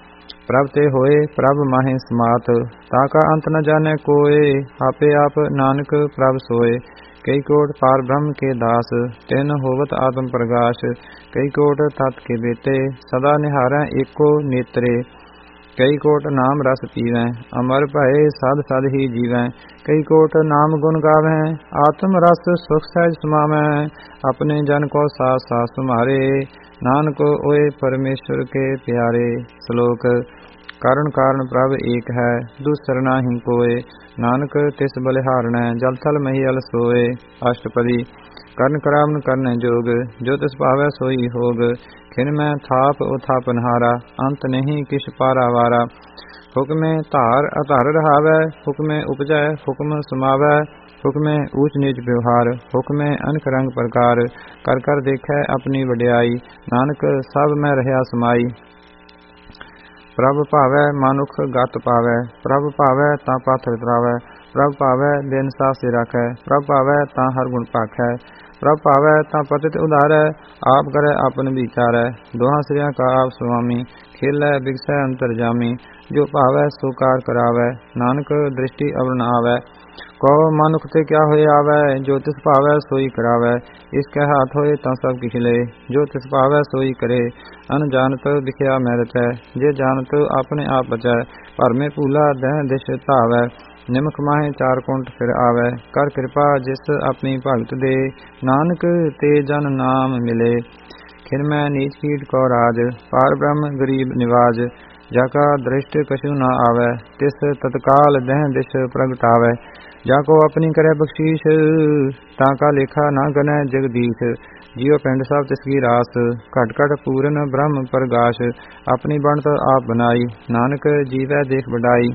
प्रभ ते होए प्रभ माहे समात, ताका अंत न जाने कोय। आपे आप नानक प्रभ सोए, कई कोट पार ब्रह्म के दास। तिन होवत आत्म प्रकाश, कई कोट तत् के बेते। सदा निहारै एको नेत्रे, कई कोट नाम रस पीवै। अमर भये सद सद ही जीवै, कई कोट नाम गुण गावै। आत्म रस सुख सहज समावै, अपने जन को साथ साथ तुम्हारे। नानक ओए परमेश्वर के प्यारे। श्लोक। कारण कारण प्रभ एक है, दूसर नाही कोय। नानक तिस बलिहारणै, जल थल महीयल सोए। अष्टपदी। करण करावन करनै जोग, जो तिस पावै सोई होग। खिन मैं थाप उथापनहारा, अंत नहीं किछ पारावारा। हुक्मे धार अधर रहावै, हुक्मे उपजै हुक्म समावै। हुक्मे ऊच नीच व्यवहार, हुक्मे अनक रंग प्रकार। कर कर देखै अपनी वड्याई, नानक सब मैं रहा समाई। प्रभ भावै मानुख गत पावै, प्रभ भावै तां पाथर तरावै। प्रभ भावै दिन सासे राखै, प्रभ भावै तां हर गुण भाखै। प्रभ भावै तां पतित उधारै, आप करै आपन विचारै। दोहां सिरियां का आप स्वामी, खेलै बिगसै अंतरजामी। जो भावै सो कार करावै, नानक दृष्टि अवर न आवै। कहो मनुख ते क्या होए आवै, जो तिस भावै सोई करावै। इसके हाथ होए तां सब किछ ले, जो तिस भावै सोई करे। अनजानत बिखया मैं रचै, जे जानत अपने आप बचै। भर में भूला दह दिश धावै, निमक माहे चार कुंट फिर आवै। कर कृपा जिस अपनी भगत दे, नानक ते जन नाम मिले। खिन मैं नीच कीट को राज, पार ब्रह्म गरीब निवाज। जाका दृष्ट कछु न आवे, तिस तत्काल दह दिश प्रगटावे। जाको अपनी करे बख्शीश, ताका लेखा न गनै जगदीश। जियो पिंड सब तिसकी रास, घट घट पूरन ब्रह्म प्रगाश। अपनी बनत आप बनाई, नानक जीवै देख बढ़ाई।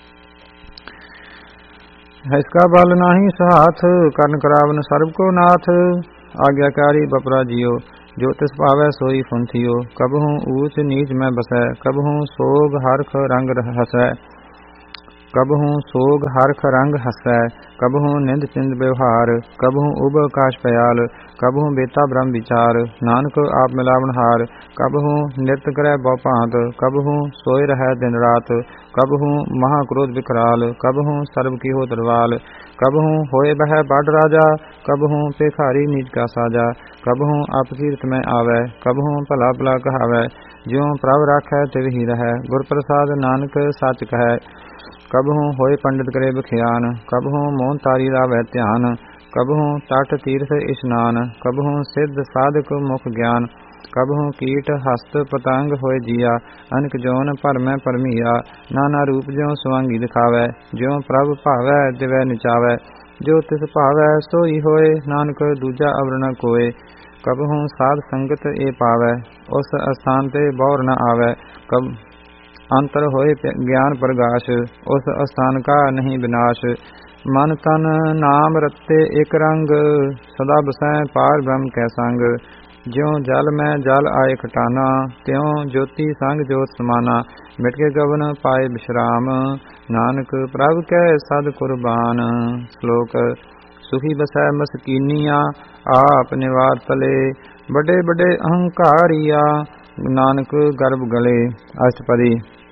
इसका बल नाही साथ, करन करावन सर्ब को नाथ। आज्ञाकारी बपरा जियो, जो तिस पावै सोई फुंथियो। कबहू ऊच नीच में बसै, कबहू सोग हरख रंग हसै। कबहू सोग हरख रंग हसै, कबहू निंद चिंद व्यवहार। कबहू उब काश पयाल, कबहू बेता ब्रह्म विचार। नानक आप मिलावन हार, कबहू नृत्य करै बहु भांत। कबहू सोए रहै दिन रात, कबहू महाक्रोध विकराल। कबहू सर्व की हो दरवाल, कबहू होए बह बड़ राजा। कबहू पेखारी नीच का साजा, कबहू अपकीर्त में आवे। कबहू भला भला कहावै, ज्यों प्रभ राखै तिव ही रहै। गुर प्रसाद नानक सच कहै, कबहू होए पंडित करे बख्यान। कबहू मोहन तारी लावै ध्यान, कबहू तट तीर्थ इशनान। कबहू सिद्ध साधक मुख ज्ञान, कबहू कीट हस्त पतंग होए जिया। अनक जौन पर में परमिया, नाना रूप ज्यों सुवांगी दिखावै। ज्यों प्रभ भावै दिवै निचावै, जो तिस भावै सोई होए। नानक दूजा अवर न कोय, कबहू साध संगत ए पावै। उस स्थान ते बौर न आवै, कब अंतर होए ज्ञान प्रगाश। उस स्थान का नहीं विनाश, मन तन नाम रत्ते एक रंग। सदा बसै पार ब्रह्म कै संग, ज्यों जल में जल आए खटाना। त्यों ज्योति संग ज्योत समाना, मिटके गवन पाए विश्राम। नानक प्रभ कै सद कुर्बान। श्लोक सुखी बसै मस्कीनिया, आप निवार तले। बड़े बड़े अहंकारिया, नानक गर्भ गले। अष्टपदी।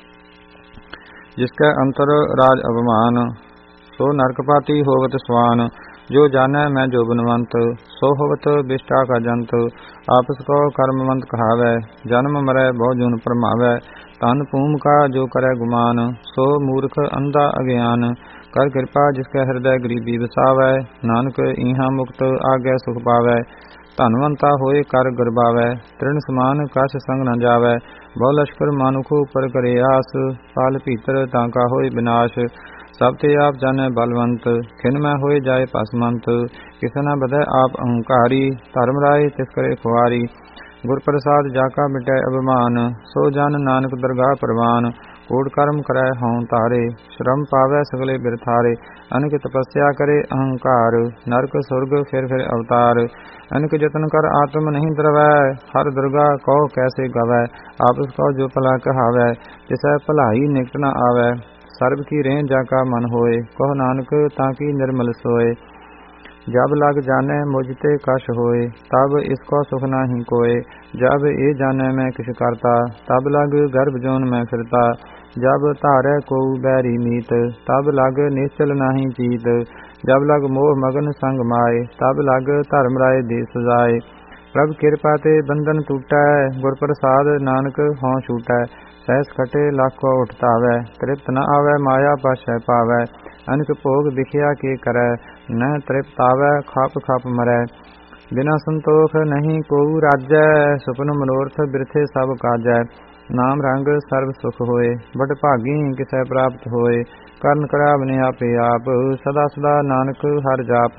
जिसके अंतर राज अभिमान, सो नरकपाती होवत स्वान। जो जानै मैं जो बनवंत, सो होवत बिष्टा का जंत। आपस को कर्मवंत कहावै, जन्म मरै बहु जून परमावै। तन भूम का जो करे गुमान, सो मूर्ख अंधा अज्ञान। कर कृपा जिसके हृदय गरीबी बसावै, नानक इहाँ मुक्त आगे सुख पावै। धनवंता होए कर गरबावै, तृण समान कछ संग न जावै। बहु लश्कर मानुख ऊपर करे आस, पाल भीतर तांका होए विनाश। सब ते आप जाने बलवंत, खिन में होए जाए पसमंत। किस न बधै आप अहंकारी, धर्म राय तिस करे खुआरी। गुर प्रसाद जाका मिटै अभिमान, सो जन नानक दरगाह परवान। कोट कर्म करै हों तारे, श्रम पावै सगले बिरथारे। अनक तपस्या करे अहंकार, नरक सुरग फिर अवतार। अनक जतन कर आत्म नहीं द्रवै, हर दुर्गा कहो कैसे गवै। आपस कहो जो भला कहावै, तिसै भलाई निकट न आवै। सर्ब की रें जाका मन होए, कहो नानक ताकि निर्मल सोए। जब लग जाने मुझते कश होए, तब इसको सुख नाही कोय। जब ए जाने मैं किस करता, तब लग गर्भ जोन में फिरता। जब धारै को बैरी मीत, तब लग निश्चल नाही जीत। जब लग मोह मगन संग माए, तब लग धर्म राय दे सजाए। प्रभ कृपा ते बंधन टूटै, गुर प्रसाद नानक हों छूटै। सहस खटे लाखो उठतावै, तृप्त न आवै माया पाशै पावै। अनक भोग दिखिया के करै, न तृप्त आवै खप खप मरै। बिना संतोख नहीं कोउ राजै, सुपन मनोरथ बिरथे सब काजै। नाम रंग सर्व सुख होए, बड़ भागी किसै प्राप्त होए। करन करावने आपे आप, सदा सदा नानक हर जाप।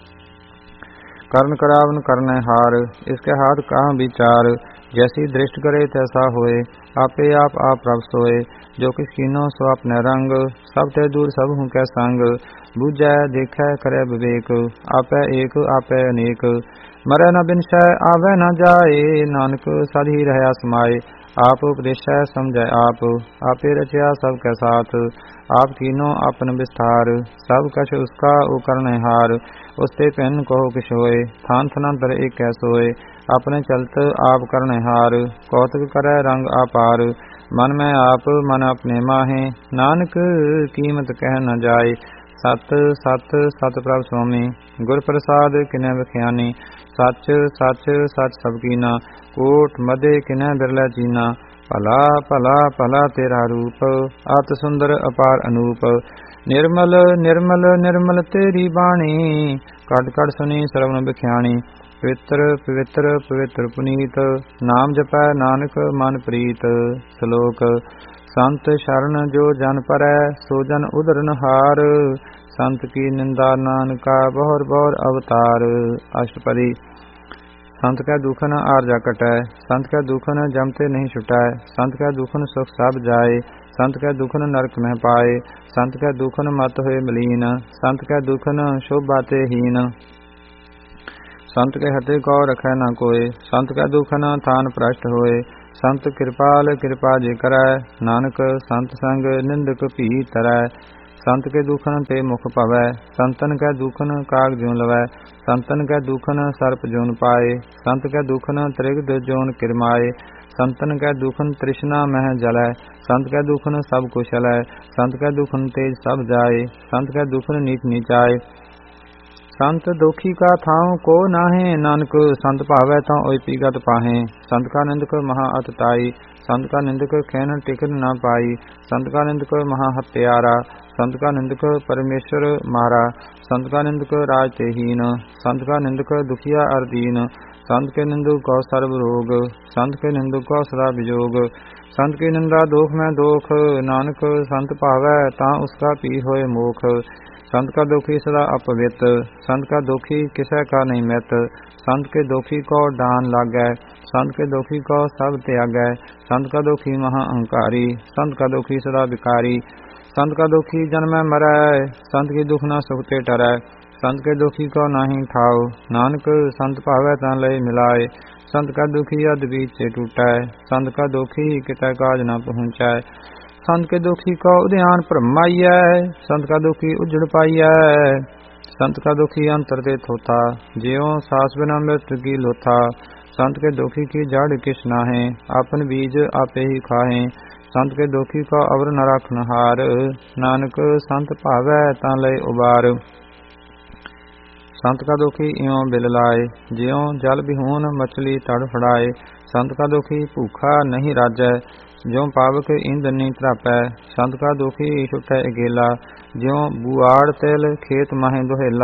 करण करावन करनै हार, इसके हाथ कहाँ विचार। जैसी दृष्ट करे तैसा होए, आपे आप प्रभ सोए। जो किस कीनो सो अपने रंग, सब ते दूर सब हूँ कै संग। बूझै देखै करे विवेक, आपै एक आपै अनेक। मरै न बिनसै आवे न जाए, नानक सद ही रहया समाए। आप उपदेशै समझै आप, आपे रचया सब कै साथ। आप कीनो अपन विस्तार, सब कछ उसका ओ करनै हार। उसते भिन्न कहो किश होए, थान थनांतर एक कै सोए। अपने चलत आप करनै हार, कौतुक करै रंग अपार। मन में आप मन अपने माहे, नानक कीमत कह न जाए। सत सत सत प्रभ स्वामी, गुर प्रसाद किनै बख्यानी। सच सच सच सब कीना, कोट मदे किनै बिरलै चीना। भला भला भला तेरा रूप, अत सुंदर अपार अनूप। निर्मल निर्मल निर्मल तेरी बाणी, कट कट सुनी श्रवण बख्याणी। पवित्र पवित्र पवित्र पुनीत, नाम जपै नानक मन प्रीत। श्लोक ਸੰਤ ਸ਼ਰਨ ਜੋ ਜਨ ਪਰੈ ਸੋ ਜਨ ਉਧਰਨ ਹਾਰ। ਸੰਤ ਕੀ ਨਿੰਦਾ ਨਾਨਕਾ ਬਹੁਰ ਬਹੁਰ ਅਵਤਾਰ। ਅਸ਼ਟਪਦੀ। ਸੰਤ ਕੈ ਦੁਖਨ ਆਰਜਾ ਕਟੈ ਸੰਤ ਕੈ ਦੁਖਨ ਜਮ ਤੇ ਨਹੀਂ ਛੁਟੈ। ਸੰਤ ਕੈ ਦੁਖਨ ਸੁਖ ਸਭ ਜਾਏ ਸੰਤ ਕੈ ਦੁਖਨ ਨਰਕ ਮਹਿ ਪਾਏ। ਸੰਤ ਕੈ ਦੁਖਨ ਮਤ ਹੋਏ ਮਲੀਨ ਸੰਤ ਕੈ ਦੁਖਨ ਸ਼ੋਭਾ ਤੇ ਹੀਨ। ਸੰਤ ਕੇ ਹਤੇ ਕੋ ਰਖੈ ਨਾ ਕੋਏ ਸੰਤ ਕੈ ਦੁਖਨ ਥਾਨ ਭ੍ਰਸ਼ਟ ਹੋਏ। ਸੰਤ ਕਿਰਪਾਲ ਕਿਰਪਾ ਜੇ ਕਰੈ ਨਾਨਕ ਸੰਤ ਸੰਗ ਨਿੰਦਕ ਭੀ ਤਰੈ। ਸੰਤ ਕੇ ਦੁਖਨ ਤੇ ਮੁਖ ਭਵੈ ਸੰਤਨ ਕੈ ਦੁਖਨ ਕਾਗ ਜਿਉ ਲਵੈ। ਸੰਤਨ ਕੈ ਦੁਖਨ ਸਰਪ ਜੋਨ ਪਾਏ ਸੰਤ ਕੈ ਦੁਖਨ ਤ੍ਰਿਗਦ ਜੋਨ ਕਿਰਮਾਏ। ਸੰਤਨ ਕੈ ਦੁਖਨ ਤ੍ਰਿਸ਼ਨਾ ਮਹਿ ਜਲੈ ਸੰਤ ਕੈ ਦੁਖਨ ਸਭ ਕੁਸ਼ਲੈ। ਸੰਤ ਕੈ ਦੁਖਨ ਤੇਜ ਸਭ ਜਾਏ ਸੰਤ ਕੈ ਦੁਖਨ ਨੀਚ ਨੀਚਾਏ। ਸੰਤ ਦੋਖੀ ਕਾ ਥਾਉ ਕੋ ਨਾਹੇ ਨਾਨਕ ਸੰਤ ਭਾਵੈ ਤਾਂ ਓਇ ਪੀਗਤ ਪਾਹੇ। ਸੰਤ ਕਾ ਨਿੰਦਕ ਮਹਾ ਅਤਤਾਈ ਸੰਤ ਕਾ ਨਿੰਦਕ ਕਹਿਨ ਟਿਕਨ ਨਾ ਪਾਈ। ਸੰਤ ਕਾ ਨਿੰਦਕ ਮਹਾ ਹਤਿਆਰਾ ਸੰਤ ਕਾ ਨਿੰਦਕ ਪਰਮੇਸ਼ਰ ਮਾਰਾ। ਸੰਤ ਕਾ ਨਿੰਦਕ ਰਾਜ ਤੇ ਹੀਨ ਸੰਤ ਕਾ ਨਿੰਦਕ ਦੁਖੀਆ ਅਰ ਦੀਨ। ਸੰਤ ਕੇ ਨਿੰਦਕ ਕੋ ਸਰਬ ਰੋਗ ਸੰਤ ਕੇ ਨਿੰਦਕ ਕੋ ਸਦਾ ਵਿਜੋਗ। ਸੰਤ ਕੀ ਨਿੰਦਾ ਦੋਖ ਮੈਂ ਦੋਖ ਨਾਨਕ ਸੰਤ ਭਾਵੈ ਤਾਂ ਉਸਕਾ ਪੀ ਹੋਏ ਮੋਖ। ਸੰਤ ਕਾ ਦੋਖੀ ਸਦਾ ਅਪਵਿੱਤ ਸੰਤ ਕਾ ਦੋਖੀ ਕਿਸੈ ਕਾ ਨਹੀਂ ਮਿਤ। ਸੰਤ ਕੇ ਦੋਖੀ ਕੋ ਡਾਨ ਲਾਗੈ ਸੰਤ ਕੇ ਦੋਖੀ ਕੋ ਸਭ ਤਿਆਗੈ। ਸੰਤ ਕਾ ਦੋਖੀ ਮਹਾ ਅਹੰਕਾਰੀ ਸੰਤ ਕਾ ਦੋਖੀ ਸਦਾ ਵਿਕਾਰੀ। ਸੰਤ ਕਾ ਦੋਖੀ ਜਨਮੈ ਮਰੈ ਸੰਤ ਕੀ ਦੁਖ ਨਾ ਸੁਖ ਤੇ ਟਰੈ। ਸੰਤ ਕੇ ਦੋਖੀ ਕੋ ਨਾਹੀ ਠਾਉ ਨਾਨਕ ਸੰਤ ਭਾਵੈ ਤਾਂ ਲਏ ਮਿਲਾਏ। ਸੰਤ ਕਾ ਦੁਖੀ ਅਦ ਬੀਚ ਟੂਟੈ ਸੰਤ ਕਾ ਦੋਖੀ ਕਿਤੈ ਕਾਜ ਨਾ ਪਹੁੰਚੈ। ਸੰਤ ਕੇ ਦੋਖੀ ਕੋ ਉਦਿਆਨ ਭਰਮਾਈਐ ਸੰਤ ਕਾ ਦੋਖੀ ਉਜੜ ਪਾਈਐ। ਸੰਤ ਕਾ ਦੋਖੀ ਅੰਤਰ ਤੇ ਥੋਤਾ ਜਿਉ ਸਾਸ ਬਿਨਾ ਮਿਰਤ ਕੀ ਲੋਥਾ। ਸੰਤ ਕੇ ਦੋਖੀ ਕੀ ਜੜ ਕਿਛ ਨਾਹੇ ਆਪਨ ਬੀਜ ਆਪੇ ਹੀ ਖਾਹੇ। ਸੰਤ ਕੇ ਦੋਖੀ ਕੋ ਅਵਰ ਨ ਰਖਨ ਹਾਰ ਨਾਨਕ ਸੰਤ ਭਾਵੈ ਤਾਂ ਲਏ ਉਬਾਰ। ਸੰਤ ਕਾ ਦੋਖੀ ਇਉ ਬਿਲ ਲਾਏ ਜਿਉ ਜਲ ਬਿਹੂਨ ਮਛਲੀ ਤੜ ਫੜਾਏ। ਸੰਤ ਕਾ ਦੋਖੀ ਭੂਖਾ ਨਹੀਂ ਰਾਜੈ ਜਿਉ ਪਾਵਕ ਇੰਦਨੀ ਤਰਾਪੈ। ਸੰਤ ਕਾ ਦੋਖੀ ਛੁਟੈ ਅਕੇਲਾ ਜਿਉ ਬੁਆੜ ਤਿਲ ਖੇਤ ਮਾਹੇ ਦੁਹੇਲਾ।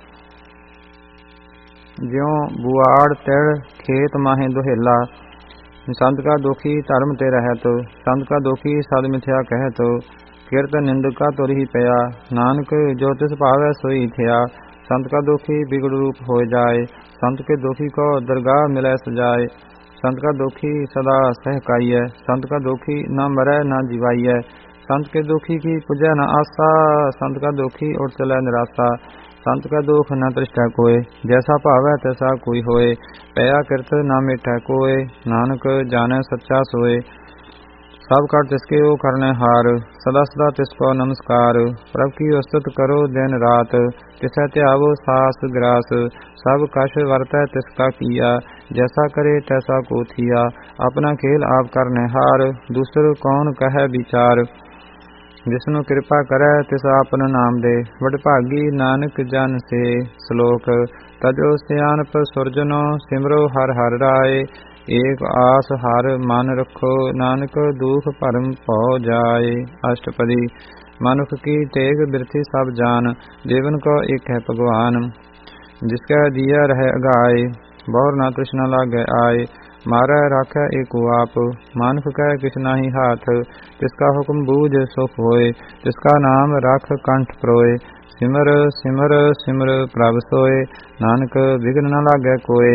ਜਿਉ ਬੁਆੜ ਤਿਲ ਖੇਤ ਮਾਹੇ ਦੁਹੇਲਾ। ਸੰਤ ਕਾ ਦੋਖੀ ਧਰਮ ਤੇ ਰਹਿਤ ਸੰਤ ਕਾ ਦੋਖੀ ਸਦ ਮਿਥਿਆ ਕਹਿਤ। ਕਿਰਤ ਨਿੰਦਕਾ ਤੁਰਹੀ ਪਿਆ ਨਾਨਕ ਜੋ ਤਿਸ ਭਾਵੈ ਸੋਈ ਥਿਆ। ਸੰਤ ਕਾ ਦੋਖੀ ਬਿਗੜ ਰੂਪ ਹੋਇ ਜਾਏ ਸੰਤ ਕੇ ਦੋਖੀ ਕੋ ਦਰਗਾਹ ਮਿਲੈ ਸਜਾਏ। ਸੰਤ ਕਾ ਦੋਖੀ ਸਦਾ ਸਹਿਕਾਈਐ ਸੰਤ ਕਾ ਦੋਖੀ ਨਾ ਮਰੈ ਨਾ ਜਿਵਾਈਐ। ਸੰਤ ਕੇ ਦੋਖੀ ਕੀ ਪੁਜੈ ਨ ਆਸਾ ਸੰਤ ਕਾ ਦੋਖੀ ਉਠ ਚਲੈ ਨਿਰਾਸਾ। ਸੰਤ ਕਾ ਦੋਖ ਨ ਤ੍ਰਿਸ਼ਟੈ ਕੋਇ ਜੈਸਾ ਭਾਵੈ ਤੈਸਾ ਕੋਈ ਹੋਏ। ਪਿਆ ਕਿਰਤ ਨਾ ਮਿਟੈ ਕੋਇ ਨਾਨਕ ਜਾਣੈ ਸੱਚਾ ਸੋਏ। ਸਭ ਕਰ ਤਿਸਕੇ ਉਹ ਕਰਨੈ ਹਾਰ ਸਦਾ ਸਦਾ ਤਿਸਕੋ ਨਮਸਕਾਰ। ਪ੍ਰਭ ਕੀ ਉਸਤਤ ਕਰੋ ਦਿਨ ਰਾਤ ਤਿਸੈ ਧਿਆਵੋ ਸਾਸ ਗ੍ਰਾਸ। ਸਭ ਕਛ ਵਰਤੈ ਤਿਸਕਾ ਕੀਆ ਜੈਸਾ ਕਰੇ ਤੈਸਾ ਕੋ ਥੀਆ। ਆਪਣਾ ਖੇਲ ਆਪ ਕਰਨੈ ਹਾਰ ਦੂਸਰ ਕੌਣ ਕਹੈ ਵਿਚਾਰ। ਜਿਸਨੂੰ ਕਿਰਪਾ ਕਰੈ ਤਿਸ ਆਪਨ ਨਾਮ ਦੇ ਵਡ ਭਾਗੀ ਨਾਨਕ ਜਨ ਸੇ। ਸ਼ਲੋਕ ਤਜੋ ਸਿਆਣਪ ਸੁਰਜਨੋ ਸਿਮਰੋ ਹਰਿ ਹਰਿ ਰਾਏ। ਏਕ ਆਸ ਹਰ ਮਨ ਰੱਖੋ ਨਾਨਕ ਦੁਖ ਭਰਮ ਭਉ ਜਾਏ। ਅਸ਼ਟਪਦੀ। ਮਨੁਖ ਕੀ ਟੇਕ ਬਿਰਥੀ ਸਭ ਜਾਨ ਜੀਵਨ ਕੋ ਏਕ ਹੈ ਭਗਵਾਨ। ਜਿਸਕਾ ਦੀਆ ਰਹਿ ਅਗਾਏ ਬਹੁਰ ਨਾ ਤ੍ਰਿਸ਼ਨਾ ਲਾਗੈ ਆਏ। ਮਾਰੈ ਰਾਖੈ ਏਕੋ ਆਪ ਮਾਨੁਖ ਕੈ ਕਿਛ ਨਾਹੀ ਹਾਥ। ਤਿਸਕਾ ਹੁਕਮ ਬੂਝ ਸੁਖ ਹੋਏ ਤਿਸਕਾ ਨਾਮ ਰਖ ਕੰਠ ਪਰੋਏ। ਸਿਮਰ ਸਿਮਰ ਸਿਮਰ ਪ੍ਰਭ ਸੋਏ ਨਾਨਕ ਵਿਗਨ ਨ ਲਾਗੈ ਕੋਏ।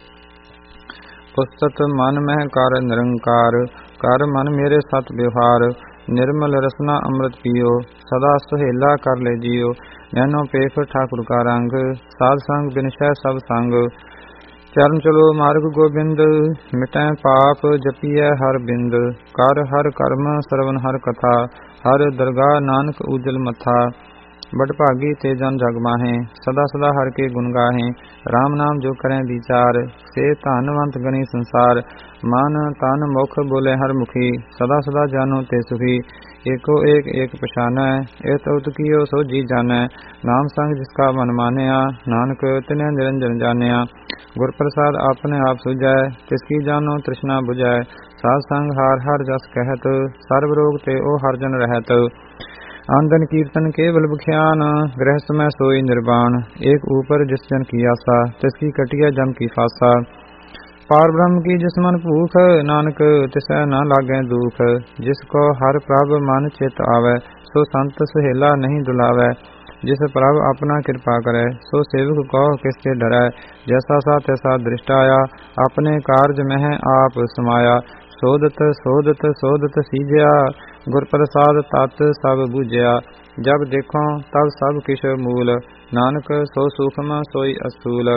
ਪੁਸਤਕ ਮਨ ਮਹਿ ਕਰ ਨਿਰੰਕਾਰ ਕਰ ਮਨ ਮੇਰੇ ਸਤ ਵਿਵਹਾਰ। ਨਿਰਮਲ ਰਸਨਾ ਅੰਮ੍ਰਿਤ ਪੀਓ ਸਦਾ ਸੁਹੇਲਾ ਕਰ ਲੈ ਜੀਓ। ਨੈਨੋ ਪੇਖ ਠਾਕੁਰ ਕਾ ਰੰਗ ਸਾਧ ਸੰਗ ਬਿਨਸੈ ਸਭ ਸੰਗ। ਚਰਨ ਚਲੋ ਮਾਰਗ ਗੋਬਿੰਦ ਮਿਟੈ ਪਾਪ ਜਪੀਐ ਹਰ ਬਿੰਦ। ਕਰ ਹਰ ਕਰਮ ਸਰਵਨ ਹਰ ਕਥਾ ਹਰ ਦਰਗਾਹ ਨਾਨਕ ਉਜਲ ਮਥਾ। ਬੜ ਭਾਗੀ ਤੇ ਜਨ ਜਗ ਮਾਹੇ ਸਦਾ ਸਦਾ ਹਰ ਕੇ ਗੁਣ ਗਾਹੇ। ਰਾਮ ਨਾਮ ਜੋ ਕਰੈ ਵਿਚਾਰ ਸੇ ਧਨਵੰਤ ਗਣੀ ਸੰਸਾਰ। ਮਨ ਤਨ ਮੁਖ ਬੋਲੇ ਹਰ ਮੁਖੀ ਸਦਾ ਸਦਾ ਜਾਨੋ ਤੇ ਸੁਖੀ। ਏਕੋ ਏਕ ਏਕ ਪਛਾਨੈ ਏਤ ਉਤ ਕੀਓ ਸੋ ਜੀ ਜਾਣੈ। ਨਾਮ ਸੰਗ ਜਿਸਕਾ ਮਨ ਮਾਨਿਆ ਨਾਨਕ ਤਿਨੈ ਨਿਰੰਜਨ ਜਾਣਿਆ। ਗੁਰ ਪ੍ਰਸਾਦ ਆਪਣੇ ਆਪ ਸੁਝੈ ਤਿਸਕੀ ਜਾਨੋ ਤ੍ਰਿਸ਼ਨਾ ਬੁਝੈ। ਸਾਧ ਸੰਗ ਹਾਰ ਹਰ ਜਸ ਕਹਿਤ ਸਰਬ ਰੋਗ ਤੇ ਉਹ ਹਰ ਜਨ ਰਹਿਤ। ਆਨੰਦਨ ਕੀਰਤਨ ਕੇਵਲ ਬਖਿਆਨ ਗ੍ਰਹਿਸਥ ਮੈਂ ਸੋਈ ਨਿਰਵਾਣ। ਏਕ ਊਪਰ ਜਿਸ ਜਨ ਕੀ ਆਸਾ ਤਿਸਕੀ ਕਟਿਆ ਜਮ ਕੀ ਫਾਸਾ। पार ब्रह्म की जिस मन भूख, नानक तिसै न लागै दुख। जिस को हर प्रभ मन चित आवै, सो संत सहेला नहीं डुलावै। जिस प्रभ अपना कृपा करे, सो सेवक को किसके डरै। जैसा सा तैसा दृष्टाया, अपने कारज मह आप समाया। सोदत सोदत सोदत सीजया, गुर प्रसाद तत् सब बूझया। जब देखो तब सब किश मूल, नानक सो सूक्ष्म सोई असूल।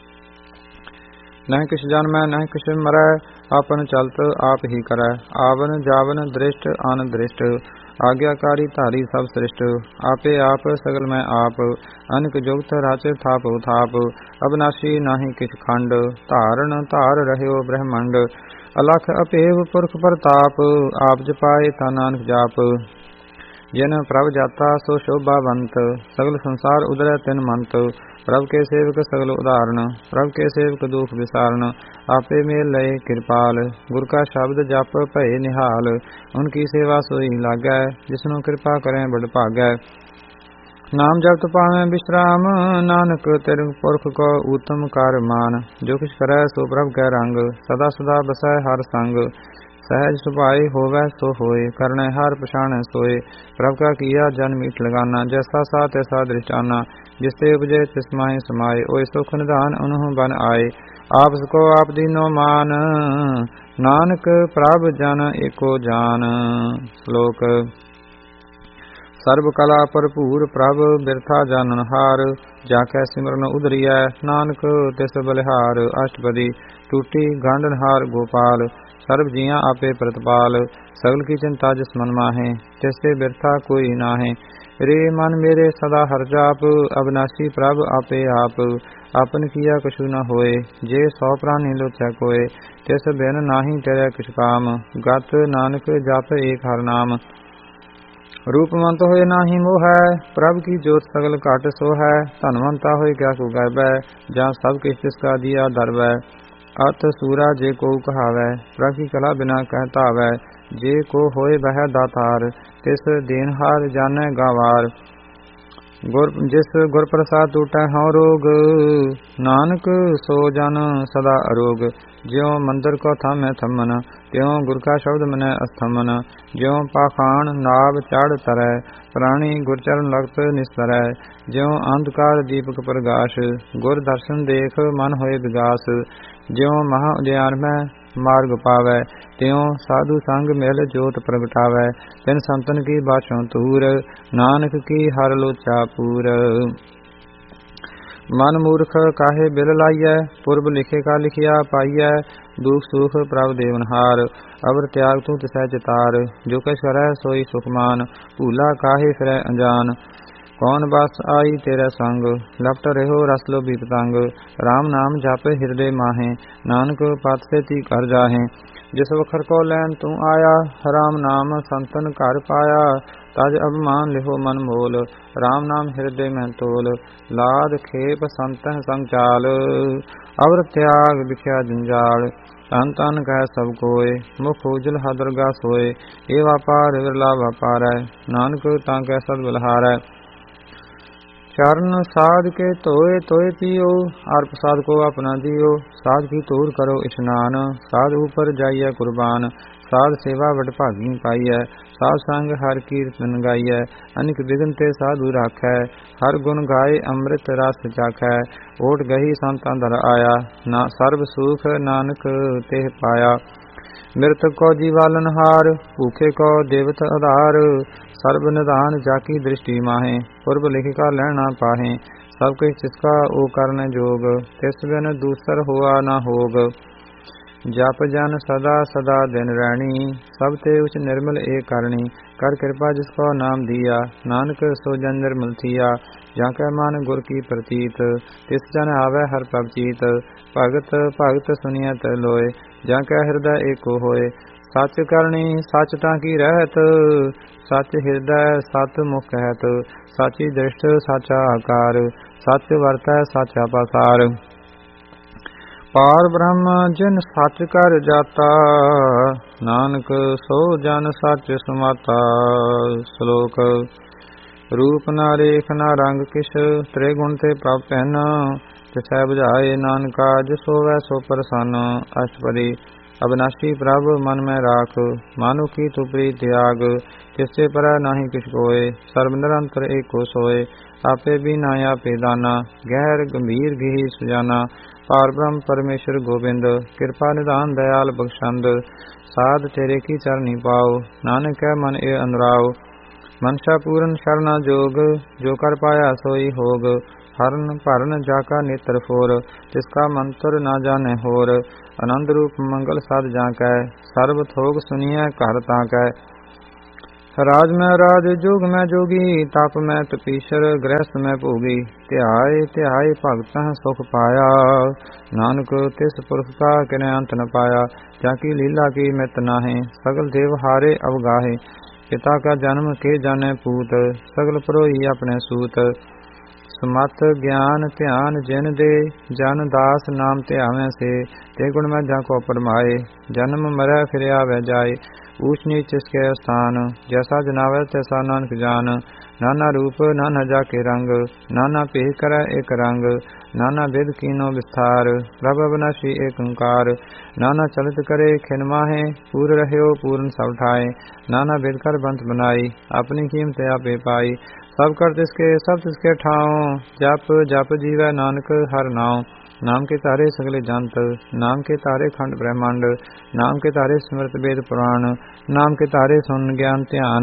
न किछ जन्मै न किछ मरै, आपन चलत आप ही करै। आवन जावन दृष्ट अन दृष्ट, आज्ञाकारी धारी सब सृष्ट। आपे आप सगल में आप, अनक जुगत रच थाप थाप। अविनाशी नाहि किछ खंड, धारण धार रहयो ब्रह्मंड। अलख अपेव पुरख प्रताप, आप जपाए ता नानक जाप। जिन प्रभ जाता सो शोभावंत, सगल संसार उदरै तिन मंत। प्रभ के सेवक सगल उदाहरण, प्रभ के सेवक दुख विसारण। आपे मेल लय कृपाल, गुर का शब्द जप भय निहाल। उनकी सेवा सोई लागै, जिसनु कृपा करें बड़ भागै। नाम जपत पावै विश्राम, नानक तिर पुरख को उत्तम कार मान। जो किछ करै सो प्रभ कै रंग, सदा सदा बसै हर संग। सहज सुभाए होवै सो होए, करनै हार पछाणै सोए। प्रभ का किया जन मीठ लगाना, जैसा सा तैसा दृष्टाना। जिसते उपजे तिस माहि समाए, ओय सुख निधान उन्हु बन आए। आप को आप दीनो मान, नानक प्रभ जन एको जान। श्लोक। सर्व कला भरपूर प्रभ, बिरथा जानन हार। जाकै सिमरन उदरियै, नानक तिस बलिहार। अष्टपदी। टूटी गांडनहार गोपाल, सर्व जिया आपे प्रतिपाल। सगल की चिंता जिस मन माहे, तिससे बिरथा कोई नाहे। रे मन मेरे सदा हर जाप, अविनाशी प्रभ आपे आप। आपन किया कछु न होए, जे सौ प्राणी लोचै कोय। तिस बिन नाही तेरै किछ काम, गत नानक जप एक हर नाम। रूपवंत होए नाही मोह है, प्रभ की जोत सगल घट सो है। धनवंता होए क्या को गैबै, जहाँ सब किछ तिसका दिया दरबै। अत सूरा जे को कहावै, प्रभ की कला बिना कहता वै। जे को होए वह दातार, तिस देनहार जानै गावार। जिस गुर प्रसाद टूटै हौ रोग, नानक सो जन सदा अरोग। ज्यों मंदिर को थामै थमन, त्यों गुर का शब्द मनै अस्थमन। ज्यों पाखाण नाभ चढ़ तरै, प्राणी गुर चरण लगत निस्तरै। ज्यों अंधकार दीपक प्रगाश, गुर दर्शन देख मन होए विगास। ज्यों महा उद्यान में मार्ग पावै, त्यों साधु संग मिल जोत प्रगटावै। तिन संतन की बाछों तूर, नानक की हर लोचा पूर। मन मूर्ख काहे बिल लाइयै, पूर्व लिखे का लिखिया पाइयै। दुख सुख प्रभ देवनहार, अवर त्याग तू तिसै चितार। जो कछ करै सोई सुखमान, भूला काहे फिरै अनजान। कौन बस आई तेरा संग, लपट रहो रस लोभी पतंग। राम नाम जप हृदय माहे, नानक पत से ती कर जाहे। जिस वखर को लैन तू आया, राम नाम संतन घर पाया। तज अभिमान लिहो मन मोल, राम नाम हृदय में तोल। लाद खेप संतह संग चाल, अवर त्याग बिख्या जंजाल। तन तन कह सब कोय, मुख उजल हदरगा सोय। ए व्यापार विरला व्यापार है, नानक तांकै सद बलहार है। चरण साध के तोए तोए पियो, और प्रसाद को अपना दियो। साध की तूर करो स्नान, साध ऊपर जाइए कुर्बान। साध सेवा बड़ भागी पाइय, साध संग हर कीर्तन गाइय। अनिक विघ्न ते साधु राखै, हर गुण गाए अमृत रस चाखै। ओट गही संतां दर आया, ना सर्व सुख नानक तेह पाया। मृतक को जीवालन हार, भूखे को देवत आधार। सर्व निधान जाकी दृष्टि माहे, पूर्व लिख का लहना पाहे। सब कुछ जिसका ओ करने जोग, तिस बिन दूसर हुआ न होग। जप जन सदा सदा दिन रैणी, सब ते उच निर्मल एक करणी। कर कृपा जिसको नाम दिया, नानक सो जन निर्मल थिया। जाके मन गुर की प्रतीत, तिस जन आवे हर प्रभचीत। भगत भगत सुनियत लोय, जाके हृदय एको होय। सच करणी सच ताकी रहत, सच हृदय सत मुख कहत। साची दृष्ट साचा आकार, सच वरतै साचा पासार। पार ब्रह्म जिन सच कर जाता, नानक सो जन सच समाता। श्लोक। रूप ना रेख ना रंग किश, त्रिगुण ते प्रभ पैन। ਤਿਸੈ ਬੁਝਾਏ ਨਾਨਕਾ ਜਿਸ ਹੋਵੈ ਸੋ ਪ੍ਰਸੰਨ। ਅਸ਼ਟਪਦੀ ਅਬਿਨਾਸ਼ੀ ਪ੍ਰਭ ਮਨ ਮੈਂ ਰਾਖ ਮਾਨੁ ਕੀ ਤੂ ਪ੍ਰੀਤ ਤਿਆਗ। ਤਿਸਤੇ ਪਰੈ ਨਾਹੀ ਕਿਛ ਕੋਇ ਸਰਬ ਨਿਰੰਤਰ ਏਕੋ ਸੋਇ। ਆਪੇ ਬੀਨਾ ਆਪੇ ਦਾਨਾ ਗਹਿਰ ਗੰਭੀਰ ਗਿਹੀ ਸੁਜਾਨਾ। ਪਾਰ ਬ੍ਰਹਮ ਪਰਮੇਸ਼ਰ ਗੋਬਿੰਦ ਕਿਰਪਾ ਨਿਧਾਨ ਦਇਆਲ ਬਖਸ਼ੰਦ। ਸਾਧ ਤੇਰੇ ਕੀ ਚਰਨੀ ਪਾਉ ਨਾਨਕ ਕੈ ਮਨ ਏ ਅਨੁਰਾਉ। ਮਨਸ਼ਾ ਪੂਰਨ ਸ਼ਰਨਾ ਜੋਗ ਜੋ ਕਰ ਪਾਇਆ ਸੋਈ ਹੋਗ। ਹਰਨ ਭਰਨ ਜਾ ਕਾ ਨੇਤਰ ਫੋਰ ਤਿਸ ਕਾ ਮੰਤਰ ਨਾ ਜਾਣੈ ਹੋਰ। ਆਨੰਦ ਰੂਪ ਮੰਗਲ ਸਦ ਜਾਂ ਕੈ ਸਰਬ ਥੋਗ ਸੁਨੀਐ ਘਰ ਤਾਂ ਕੈ। ਰਾਜ ਮੈਂ ਰਾਜ ਜੋਗ ਮੈਂ ਜੋਗੀ ਤਪ ਮੈਂ ਤਪੀਸ਼ਰ ਗ੍ਰਹਿਸਥ ਮੈਂ ਭੋਗੀ। ਧਿਆਏ ਧਿਆਏ ਭਗਤਹਿ ਸੁਖ ਪਾਇਆ ਨਾਨਕ ਤਿਸ ਪੁਰਖ ਕਾ ਕਿਨੈ ਅੰਤ ਨ ਪਾਇਆ। ਜਾ ਕੀ ਲੀਲਾ ਕੀ ਮਿਤ ਨਾਹਿ ਸਗਲ ਦੇਵ ਹਾਰੇ ਅਵਗਾਹੇ। ਪਿਤਾ ਕਾ ਜਨਮ ਕੇ ਜਾਣੈ ਪੂਤ ਸਗਲ ਪਰੋਈ ਆਪਣੇ ਸੂਤ। ਸਮਤ ਗਿਆਨ ਧਿਆਨ ਜਿਨ ਦੇ ਜਨ ਦਾਸ ਨਾਮ ਧਿਆਵੈ ਸੇ। ਤੇ ਗੁਣ ਮੈਂ ਜਾ ਕੋ ਪਰਮਾਏ ਜਨਮ ਮਰੈ ਫਿਰ ਆਵੈ ਜਾਏ। ਊਚ ਨੀਚ ਇਸਕੇ ਸਥਾਨ ਜੈਸਾ ਜਨਾਵੈ ਤੈਸਾ ਨਾਨਕ ਜਾਨ। ਨਾਨਾ ਰੂਪ ਨਾਨਾ ਜਾ ਕੇ ਰੰਗ ਨਾਨਾ ਭੇਖ ਕਰੈ ਏਕ ਰੰਗ। ਨਾਨਾ ਵਿਦ ਕੀਨੋ ਵਿਸਥਾਰ ਪ੍ਰਭ ਅਬਿਨਾਸ਼ੀ ਏਕ ਓੰਕਾਰ। ਨਾਨਾ ਚਲਿਤ ਕਰੇ ਖਿਨ ਮਾਹੇ ਪੂਰ ਰਹਿਓ ਪੂਰਨ ਸਭ ਠਾਏ। ਨਾਨਾ ਵਿਦ ਕਰ ਬੰਤ ਬਨਾਈ ਆਪਣੀ ਕੀਮਤ ਆਪੇ ਪਾਈ। ਸਭ ਕਰ ਤਿਸਕੇ ਸਭ ਤਿਸਕੇ ਠਾਉ ਜਪ ਜਪ ਜੀਵੈ ਨਾਨਕ ਹਰਿ ਨਾਉ। ਨਾਮ ਕੇ ਤਾਰੇ ਸਗਲੇ ਜੰਤ ਨਾਮ ਕੇ ਤਾਰੇ ਖੰਡ ਬ੍ਰਹਮੰਡ। ਨਾਮ ਕੇ ਤਾਰੇ ਸਿਮਰਤ ਵੇਦ ਪੁਰਾਣ ਨਾਮ ਕੇ ਤਾਰੇ ਸੁਨ ਗਿਆਨ ਧਿਆਨ।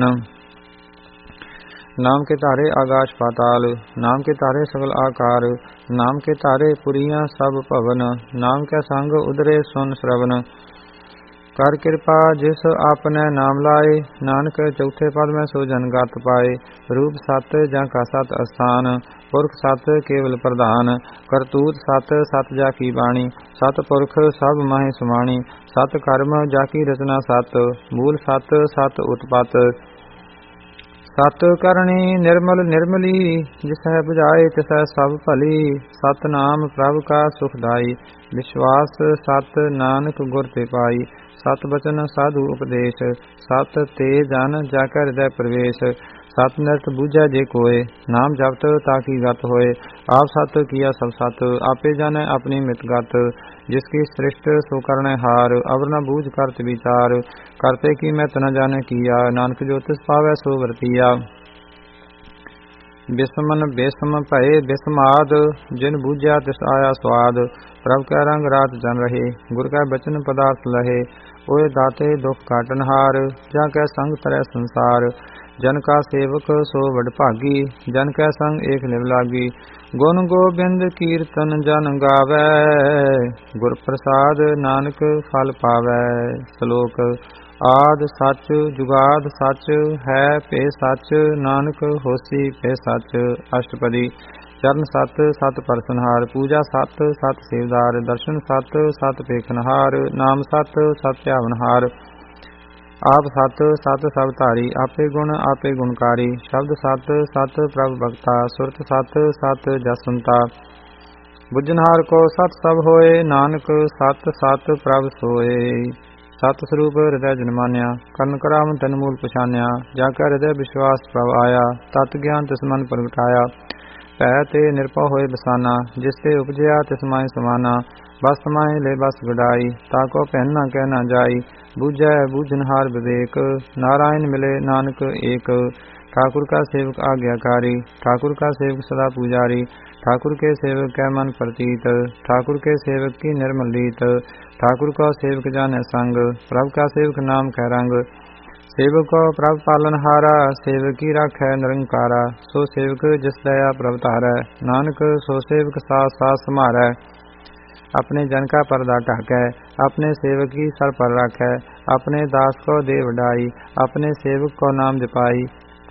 ਨਾਮ ਕੇ ਤਾਰੇ ਆਕਾਸ਼ ਪਾਤਾਲ ਨਾਮ ਕੇ ਤਾਰੇ ਸਗਲ ਆਕਾਰ। ਨਾਮ ਕੇ ਤਾਰੇ ਪੁਰੀਆਂ ਸਭ ਭਵਨ ਨਾਮ ਕੈ ਸੰਗ ਉਦਰੇ ਸੁਨ ਸ਼ਰਵਨ। ਕਰ ਕਿਰਪਾ ਜਿਸ ਆਪਨੇ ਨਾਮ ਲਾਏ ਨਾਨਕ ਚੌਥੇ ਪਦ ਮੈਂ ਸੋ ਜਨ ਗਤ ਪਾਏ। ਰੂਪ ਸਤ ਜਾਂ ਕਾ ਸਤ ਅਸਥਾਨ ਪੁਰਖ ਸਤ ਕੇਵਲ ਪ੍ਰਧਾਨ। ਕਰਤੂਤ ਸਤ ਸਤ ਜਾ ਕੀ ਬਾਣੀ ਸਤ ਪੁਰਖ ਸਭ ਮਾਹੇ ਸਮਾਣੀ। ਸਤ ਕਰਮ ਜਾ ਕੀ ਰਚਨਾ ਸਤ ਮੂਲ ਸਤ ਸਤ ਉਤਪਤ। ਸਤ ਕਰਨੀ ਨਿਰਮਲ ਨਿਰਮਲੀ ਜਿਸੈ ਬੁਝਾਏ ਤਿਸੈ ਸਭ ਭਲੀ। ਸਤ ਨਾਮ ਪ੍ਰਭ ਕਾ ਸੁਖਦਾਈ ਵਿਸ਼ਵਾਸ ਸਤ ਨਾਨਕ ਗੁਰ ਤੇ ਪਾਈ। ਸਤ ਬਚਨ ਸਾਧੂ ਉਪਦੇਸ਼ ਸਤ ਤੇ ਜਨ ਜਾ ਕੈ ਹਿਰਦੈ ਪ੍ਰਵੇਸ਼। ਸਤ ਨਿਰਤ ਬੂਝੈ ਜੇ ਕੋਏ ਨਾਮ ਜਪਤ ਤਾਂ ਕੀ ਗਤ ਹੋਏ। ਆਪ ਸਤ ਕੀਆ ਸਭ ਸਤ ਆਪੇ ਜਾਣੈ ਆਪਣੀ ਮਿਤ ਗਤ। ਜਿਸ ਕੀ ਸ੍ਰਿਸ਼ਟ ਸੋ ਕਰਣੈ ਹਾਰ ਅਵਰ ਨ ਬੂਝ ਕਰਤ ਵਿਚਾਰ। ਕਰਤੇ ਕੀ ਮਿਤ ਨ ਜਾਣੈ ਕੀਆ ਨਾਨਕ ਜੋ ਤਿਸ ਪਾਵੈ ਸੋ ਵਰਤੀਆ। ਬਿਸਮਨ ਬੇਸਮ ਭਏ ਬਿਸਮਾਦ ਜਿਨ ਬੂਝਿਆ ਤਿਸ ਆਇਆ ਸਵਾਦ। ਪ੍ਰਭ ਕੈ ਰੰਗ ਰਾਤ ਜਨ ਰਹੇ ਗੁਰ ਕੈ ਬਚਨ ਪਦਾਰਥ ਲਹੇ। ਓਏ ਦਾਤੇ ਦੁਖ ਕਾਟਨ ਹਾਰ ਜਾਂ ਕੈ ਸੰਗ ਤਰੈ ਸੰਸਾਰ। ਜਨ ਕਾ ਸੇਵਕ ਸੋ ਵਡ ਭਾਗੀ ਜਨ ਕੈ ਸੰਗ ਏਕ ਨਿਵ ਲਾਗੀ। ਗੁਣ ਗੋਬਿੰਦ ਕੀਰਤਨ ਜਨ ਗਾਵੈ ਗੁਰ ਪ੍ਰਸਾਦ ਨਾਨਕ ਫਲ ਪਾਵੈ। ਸ਼ਲੋਕ ਆਦ ਸੱਚ ਜੁਗਾਦ ਸੱਚ ਹੈ ਭੇ ਸੱਚ ਨਾਨਕ ਹੋਸੀ ਭੇ ਸੱਚ। ਅਸ਼ਟਪਦੀ ਚਰਨ ਸਤ ਸਤ ਪਰਸਨਹਾਰ ਪੂਜਾ ਸਤ ਸਤ ਸੇਵਦਾਰ। ਦਰਸ਼ਨ ਸਤ ਸਤ ਪੇਖਨਹਾਰ ਨਾਮ ਸਤ ਸਤ ਧਿਆਵਨਹਾਰ। ਆਪ ਸਤ ਸਤ ਸਭ ਧਾਰੀ ਆਪੇ ਗੁਣ ਆਪੇ ਗੁਣਕਾਰੀ। ਸ਼ਬਦ ਸਤ ਸਤ ਪ੍ਰਭ ਭਗਤਾ ਸੁਰਤ ਸਤ ਸਤ ਜਸਵੰਤਾ। ਬੁੱਝਨਹਾਰ ਕੋ ਸਤ ਸਭ ਹੋਏ ਨਾਨਕ ਸਤ ਸਤ ਪ੍ਰਭ ਸੋਏ। ਸਤ ਸਰੂਪ ਹਿਰਦੈ ਜਨ ਮਾਨਿਆ ਕਰਨ ਕਰਾਮ ਤਨ ਮੂਲ ਪਛਾਨਿਆ। ਜਾ ਕੈ ਹਿਰਦੈ ਵਿਸ਼ਵਾਸ ਪ੍ਰਭ ਆਇਆ ਤਤ ਗਿਆਨ ਤਿਸ ਮਨ ਪ੍ਰਗਟਾਇਆ। ਭੈ ਤੇ ਨਿਰਭਉ ਹੋਏ ਬਸਾਨਾ ਜਿਸ ਤੇ ਉਪਜਿਆ ਤਿਸ ਮਾਹਿ ਸਮਾਨਾ। ਬਸ ਸਮਾਹਿ ਲੈ ਬਸ ਗਡਾਈ ਤਾ ਕੋ ਭੈਨ ਨਾ ਕਹਿ ਨਾ ਜਾਈ। ਬੂਝੈ ਬੂਝਨਹਾਰ ਵਿਵੇਕ ਨਾਰਾਇਣ ਮਿਲੇ ਨਾਨਕ ਏਕ। ठाकुर का सेवक आज्ञाकारी ठाकुर का सेवक सदा पुजारी। ठाकुर के सेवक कै मन प्रतीत ठाकुर के सेवक की निर्मल रीत। ठाकुर का सेवक जाने संग प्रभु का सेवक नाम कै रंग। सेवक को प्रभु पालन हारा सेवक की राखै निरंकारा। सो सेवक जिस दया प्रभु तारै नानक सो सेवक साथ साथ समारै। अपने जन का पर्दा ढाकै अपने सेवक की सर पर राखै। अपने दास को दे वडाई अपने सेवक को नाम जपाई।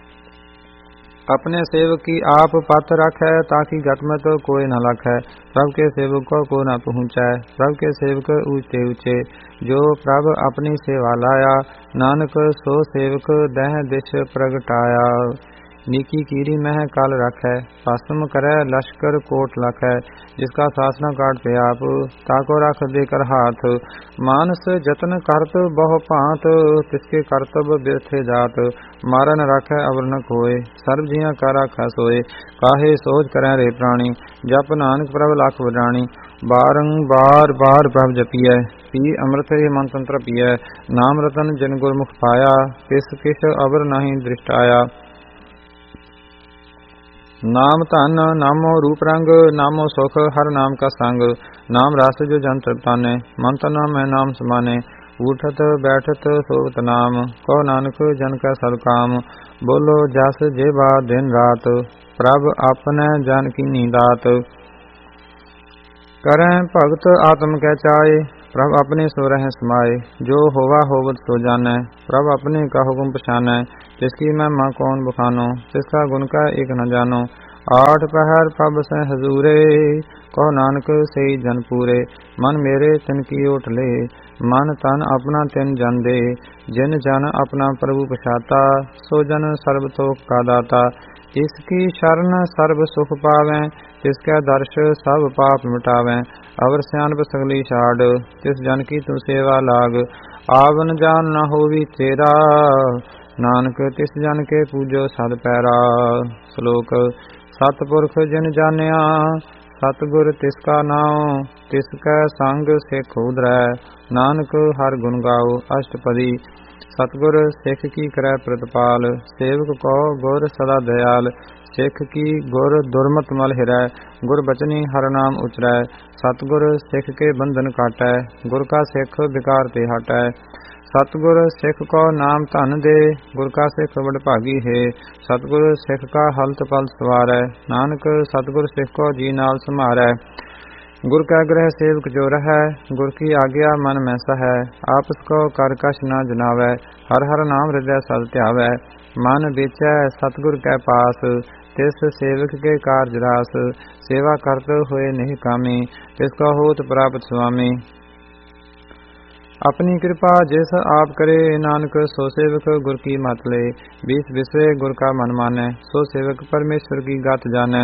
अपने सेवक की आप पत रखै ताकि गतमत कोई न लखै। प्रभु के सेवक को न पहुँचै प्रभु के सेवक ऊंचे ऊंचे। जो प्रभु अपनी सेवा लाया नानक सो सेवक दह दिश प्रगटाया। नीकी कीरी मह काल रखै, भस्म करै लश्कर कोट लखै, जिसका सासना काट पे आप, ताको रख दे कर हाथ। मानस जतन करत बहु भांत, तिसके करतब बिरथे जात, मारा न रखै अवर न कोय, सर्व जिया का राखै सोय। काहे सोच करै रे प्राणी, जप नानक प्रभ लख वडाणी, बारंबार बार प्रभ जपियै, पी अमृत ही मन तंत्र पियै। नाम रतन जिन गुरमुख पाया, तिस किस अवर नहीं दृष्ट आया। नाम धन नामो रूप रंग, नामो सुख हर नाम का संग, नाम रस जो जन तृप्ताने, मन तन में नाम समाने। उठत बैठत सोवत नाम, कहो नानक जन का सब काम। बोलो जस जेबा दिन रात, प्रभ अपने जन की नींदात। करें भगत आत्म कै चाए, प्रभ अपने सो रह समाए। जो होवा होवत सो जानै, प्रभ अपने का हुक्म पछानै। जिसकी महिमा कौन बखानो, जिसका गुण का एक न जानो। आठ पहर प्रभ से हजूरे, कहो नानक सही जन पूरे। मन मेरे तिन की ओट ले, मन तन अपना तिन जन दे। जिन जन अपना प्रभु पछाता, सो जन सर्व तोख का दाता। इसकी शरण सर्व सुख पावें, तिसका दर्श सब पाप मिटावें। अवर सियानप सगली छाड़, तिस जन की तू सेवा लाग। आवन जान न होवी तेरा, नानक तिस जन के पूजो सद पैरा। श्लोक सतपुरख जिन जानिया, सतगुर तिसका नाम। तिसकै संग सिख उधरै, नानक हर गुण गाओ अष्टपदी। सतगुर सिख की करै प्रतिपाल, सेवक को गुर सदा दयाल। सिख की गुर दुर्मत मल हिरै, गुर बचनी हर नाम उचरै। सतगुर सिख के बंधन काटै, गुर का सिख विकार ते हटै। सतगुर सिख को नाम धन दे, गुर का सिख बड़ भागी है। सतगुर सिख का हलत पल सवारै, नानक सतगुर सिख को जी नाल समारै। गुर का ग्रह सेवक जो रहै, गुर की आज्ञा मन में सहै। आपस को कर कछ न जनावै, हर हर नाम हृदय सद ध्यावै। मन बेचै सतगुर कै पास, तिस सेवक के कारज रास। सेवा करत होए नहीं कामी, तिसका होत प्राप्त स्वामी। अपनी कृपा जिस आप करे, नानक सो सेवक गुर की मत ले। बीस बिसरे गुर का मन मानै, सो सेवक परमेश्वर की गात जानै।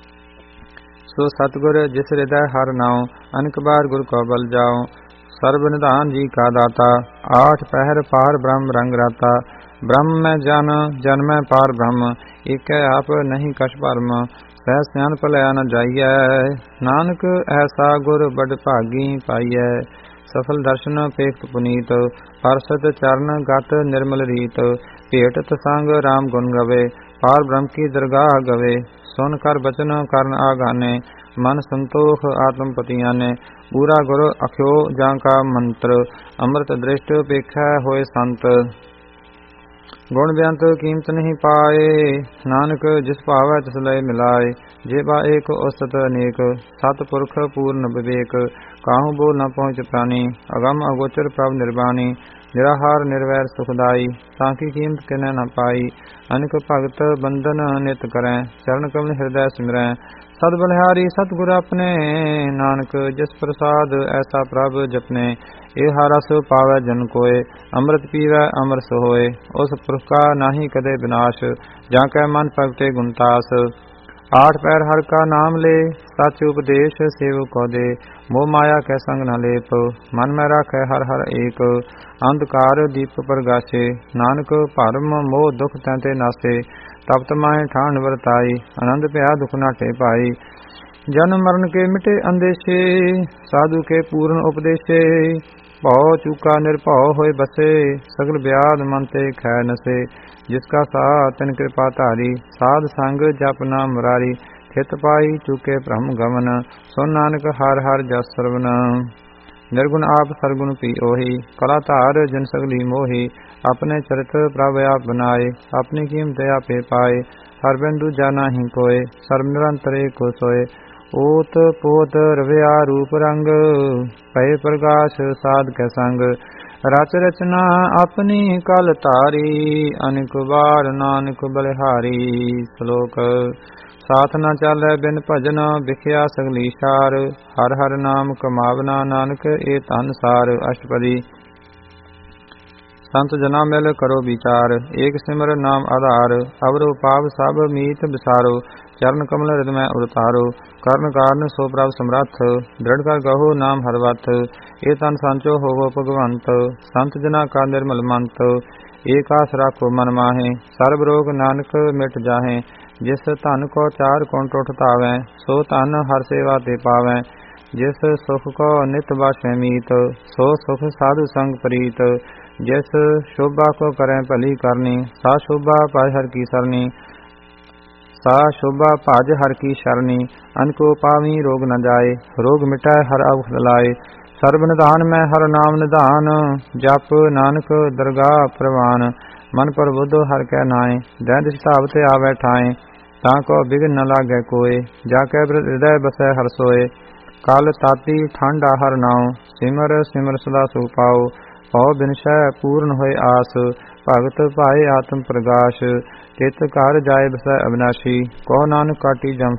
सो सतगुर जिस हृदय हर नाओ, अनक बार गुर को बल जाओ। सर्व निधान जी का दाता, आठ पहर पार ब्रह्म रंग राता। ब्रह्म में जन, जन में पार ब्रह्म, एक आप नहीं कछ भरम। सह स्यान भलया न जाइयै, नानक ऐसा गुर बड़ भागी पाइयै। सफल दर्शन पेखत पुनीत, परसत चरण गत निर्मल रीत। भेटत संग राम गुण गवे, पार ब्रह्म की दरगाह गवे। सुन कर बचन करन आगाने, मन संतोख आत्मपति आने। पूरा गुर अख्यो जाका मंत्र, अमृत दृष्ट पेखै होए संत। गुण बेअंत कीमत नहीं पाए, नानक जिस भावै तिस लय मिलाए। जेबा एक औसत अनेक, सतपुरख पूर्ण विवेक। काहू बोल न पहुँच प्राणी, अगम अगोचर प्रभ निर्वाणी। निराहार निर्वैर सुखदाई, ताकि कीमत किनै न पाई। अनेक भगत बंधन नित करै, चरण कमल हृदय सिमरै। सद बलिहारी सतगुर अपने, नानक जिस प्रसाद ऐसा प्रभ जपने। ए हरस पावै जन कोय, अमृत पीवै अमर सोय। उस पुरख का नाही कदे विनाश, जाकै मन प्रगटे गुणतास। आठ पैर हर का नाम ले, सच उपदेश सेवक को दे। मोह माया कै संग न लेप, मन में राखै हर हर एक। अंधकार दीप प्रगाशे, नानक भरम मोह दुख तैते नासे। तप्त माहे ठान वरताई, आनंद भया दुख नाटे पाई। जन्म मरण के मिटे अंदेशे, साधु के पूर्ण उपदेशे। भौ चूका निर्भौ होए बसे, सगल ब्याध मन ते खै नसे। जिसका साथ तिन कृपा धारी, साध संग जप नाम मुरारी। थित पाई चूके भ्रम गमन, सुन नानक हर हर जस सरवण। निर्गुण आप सरगुण पी ओही, कला धार जन सगली मोही। अपने चरित प्रभ आप बनाए, अपनी कीमत आपे पाए। हर बिंदु जाना ही कोय, सर्व निरंतर को सोए। ओत पोत रविया रूप रंग, भय प्रकाश साध के संग। रच रचना अपनी कल तारी, अनिक बार नानक बलिहारी। श्लोक साथ न चालै बिन भजन, बिखया सगली सार। हर हर नाम कमावना, नानक ए धन सार। अष्टपदी। संत जना मिल करो विचार, एक सिमर नाम आधार। अवरो पाप सब मीत बिसारो, चरण कमल हृदय उतारो। कर्ण कारण सो प्रभ समरथ, दृढ़ कर गहो नाम हरवत। ए तन सांचो होवो भगवंत, संत जना का निर्मल मंत। एक आस राखो मन माहे, सर्ब रोग नानक मिट जाहे। जिस धन को चार कुंठ उठतावै, सो धन हर सेवा ते पावै। जिस सुख को नित बासै मीत, सो सुख साधु संग प्रीत। जिस शोभा को करें भली करनी, सा शोभा पाज हर की सरनी। सा शोभा पाज हर की शरणी, अनको पावी रोग न जाए। रोग मिटाए हर अवख लाए, सर्ब निधान में हर नाम निधान। जप नानक दरगाह प्रवान, मन पर बुद्धो हर कै नाए। दैद सितावते आवे ठाए, ताको बिघन न लागे कोय। जाके हृदय बसै हर सोए, काल ताती ठंडा हर नाव। सिमर सिमर सदा सुख पाओ, औ बिनशय पूर्ण होय आस। भगत पाए आत्म प्रकाश, चित कर जाय बसै अविनाशी। कहो नानक काटी जम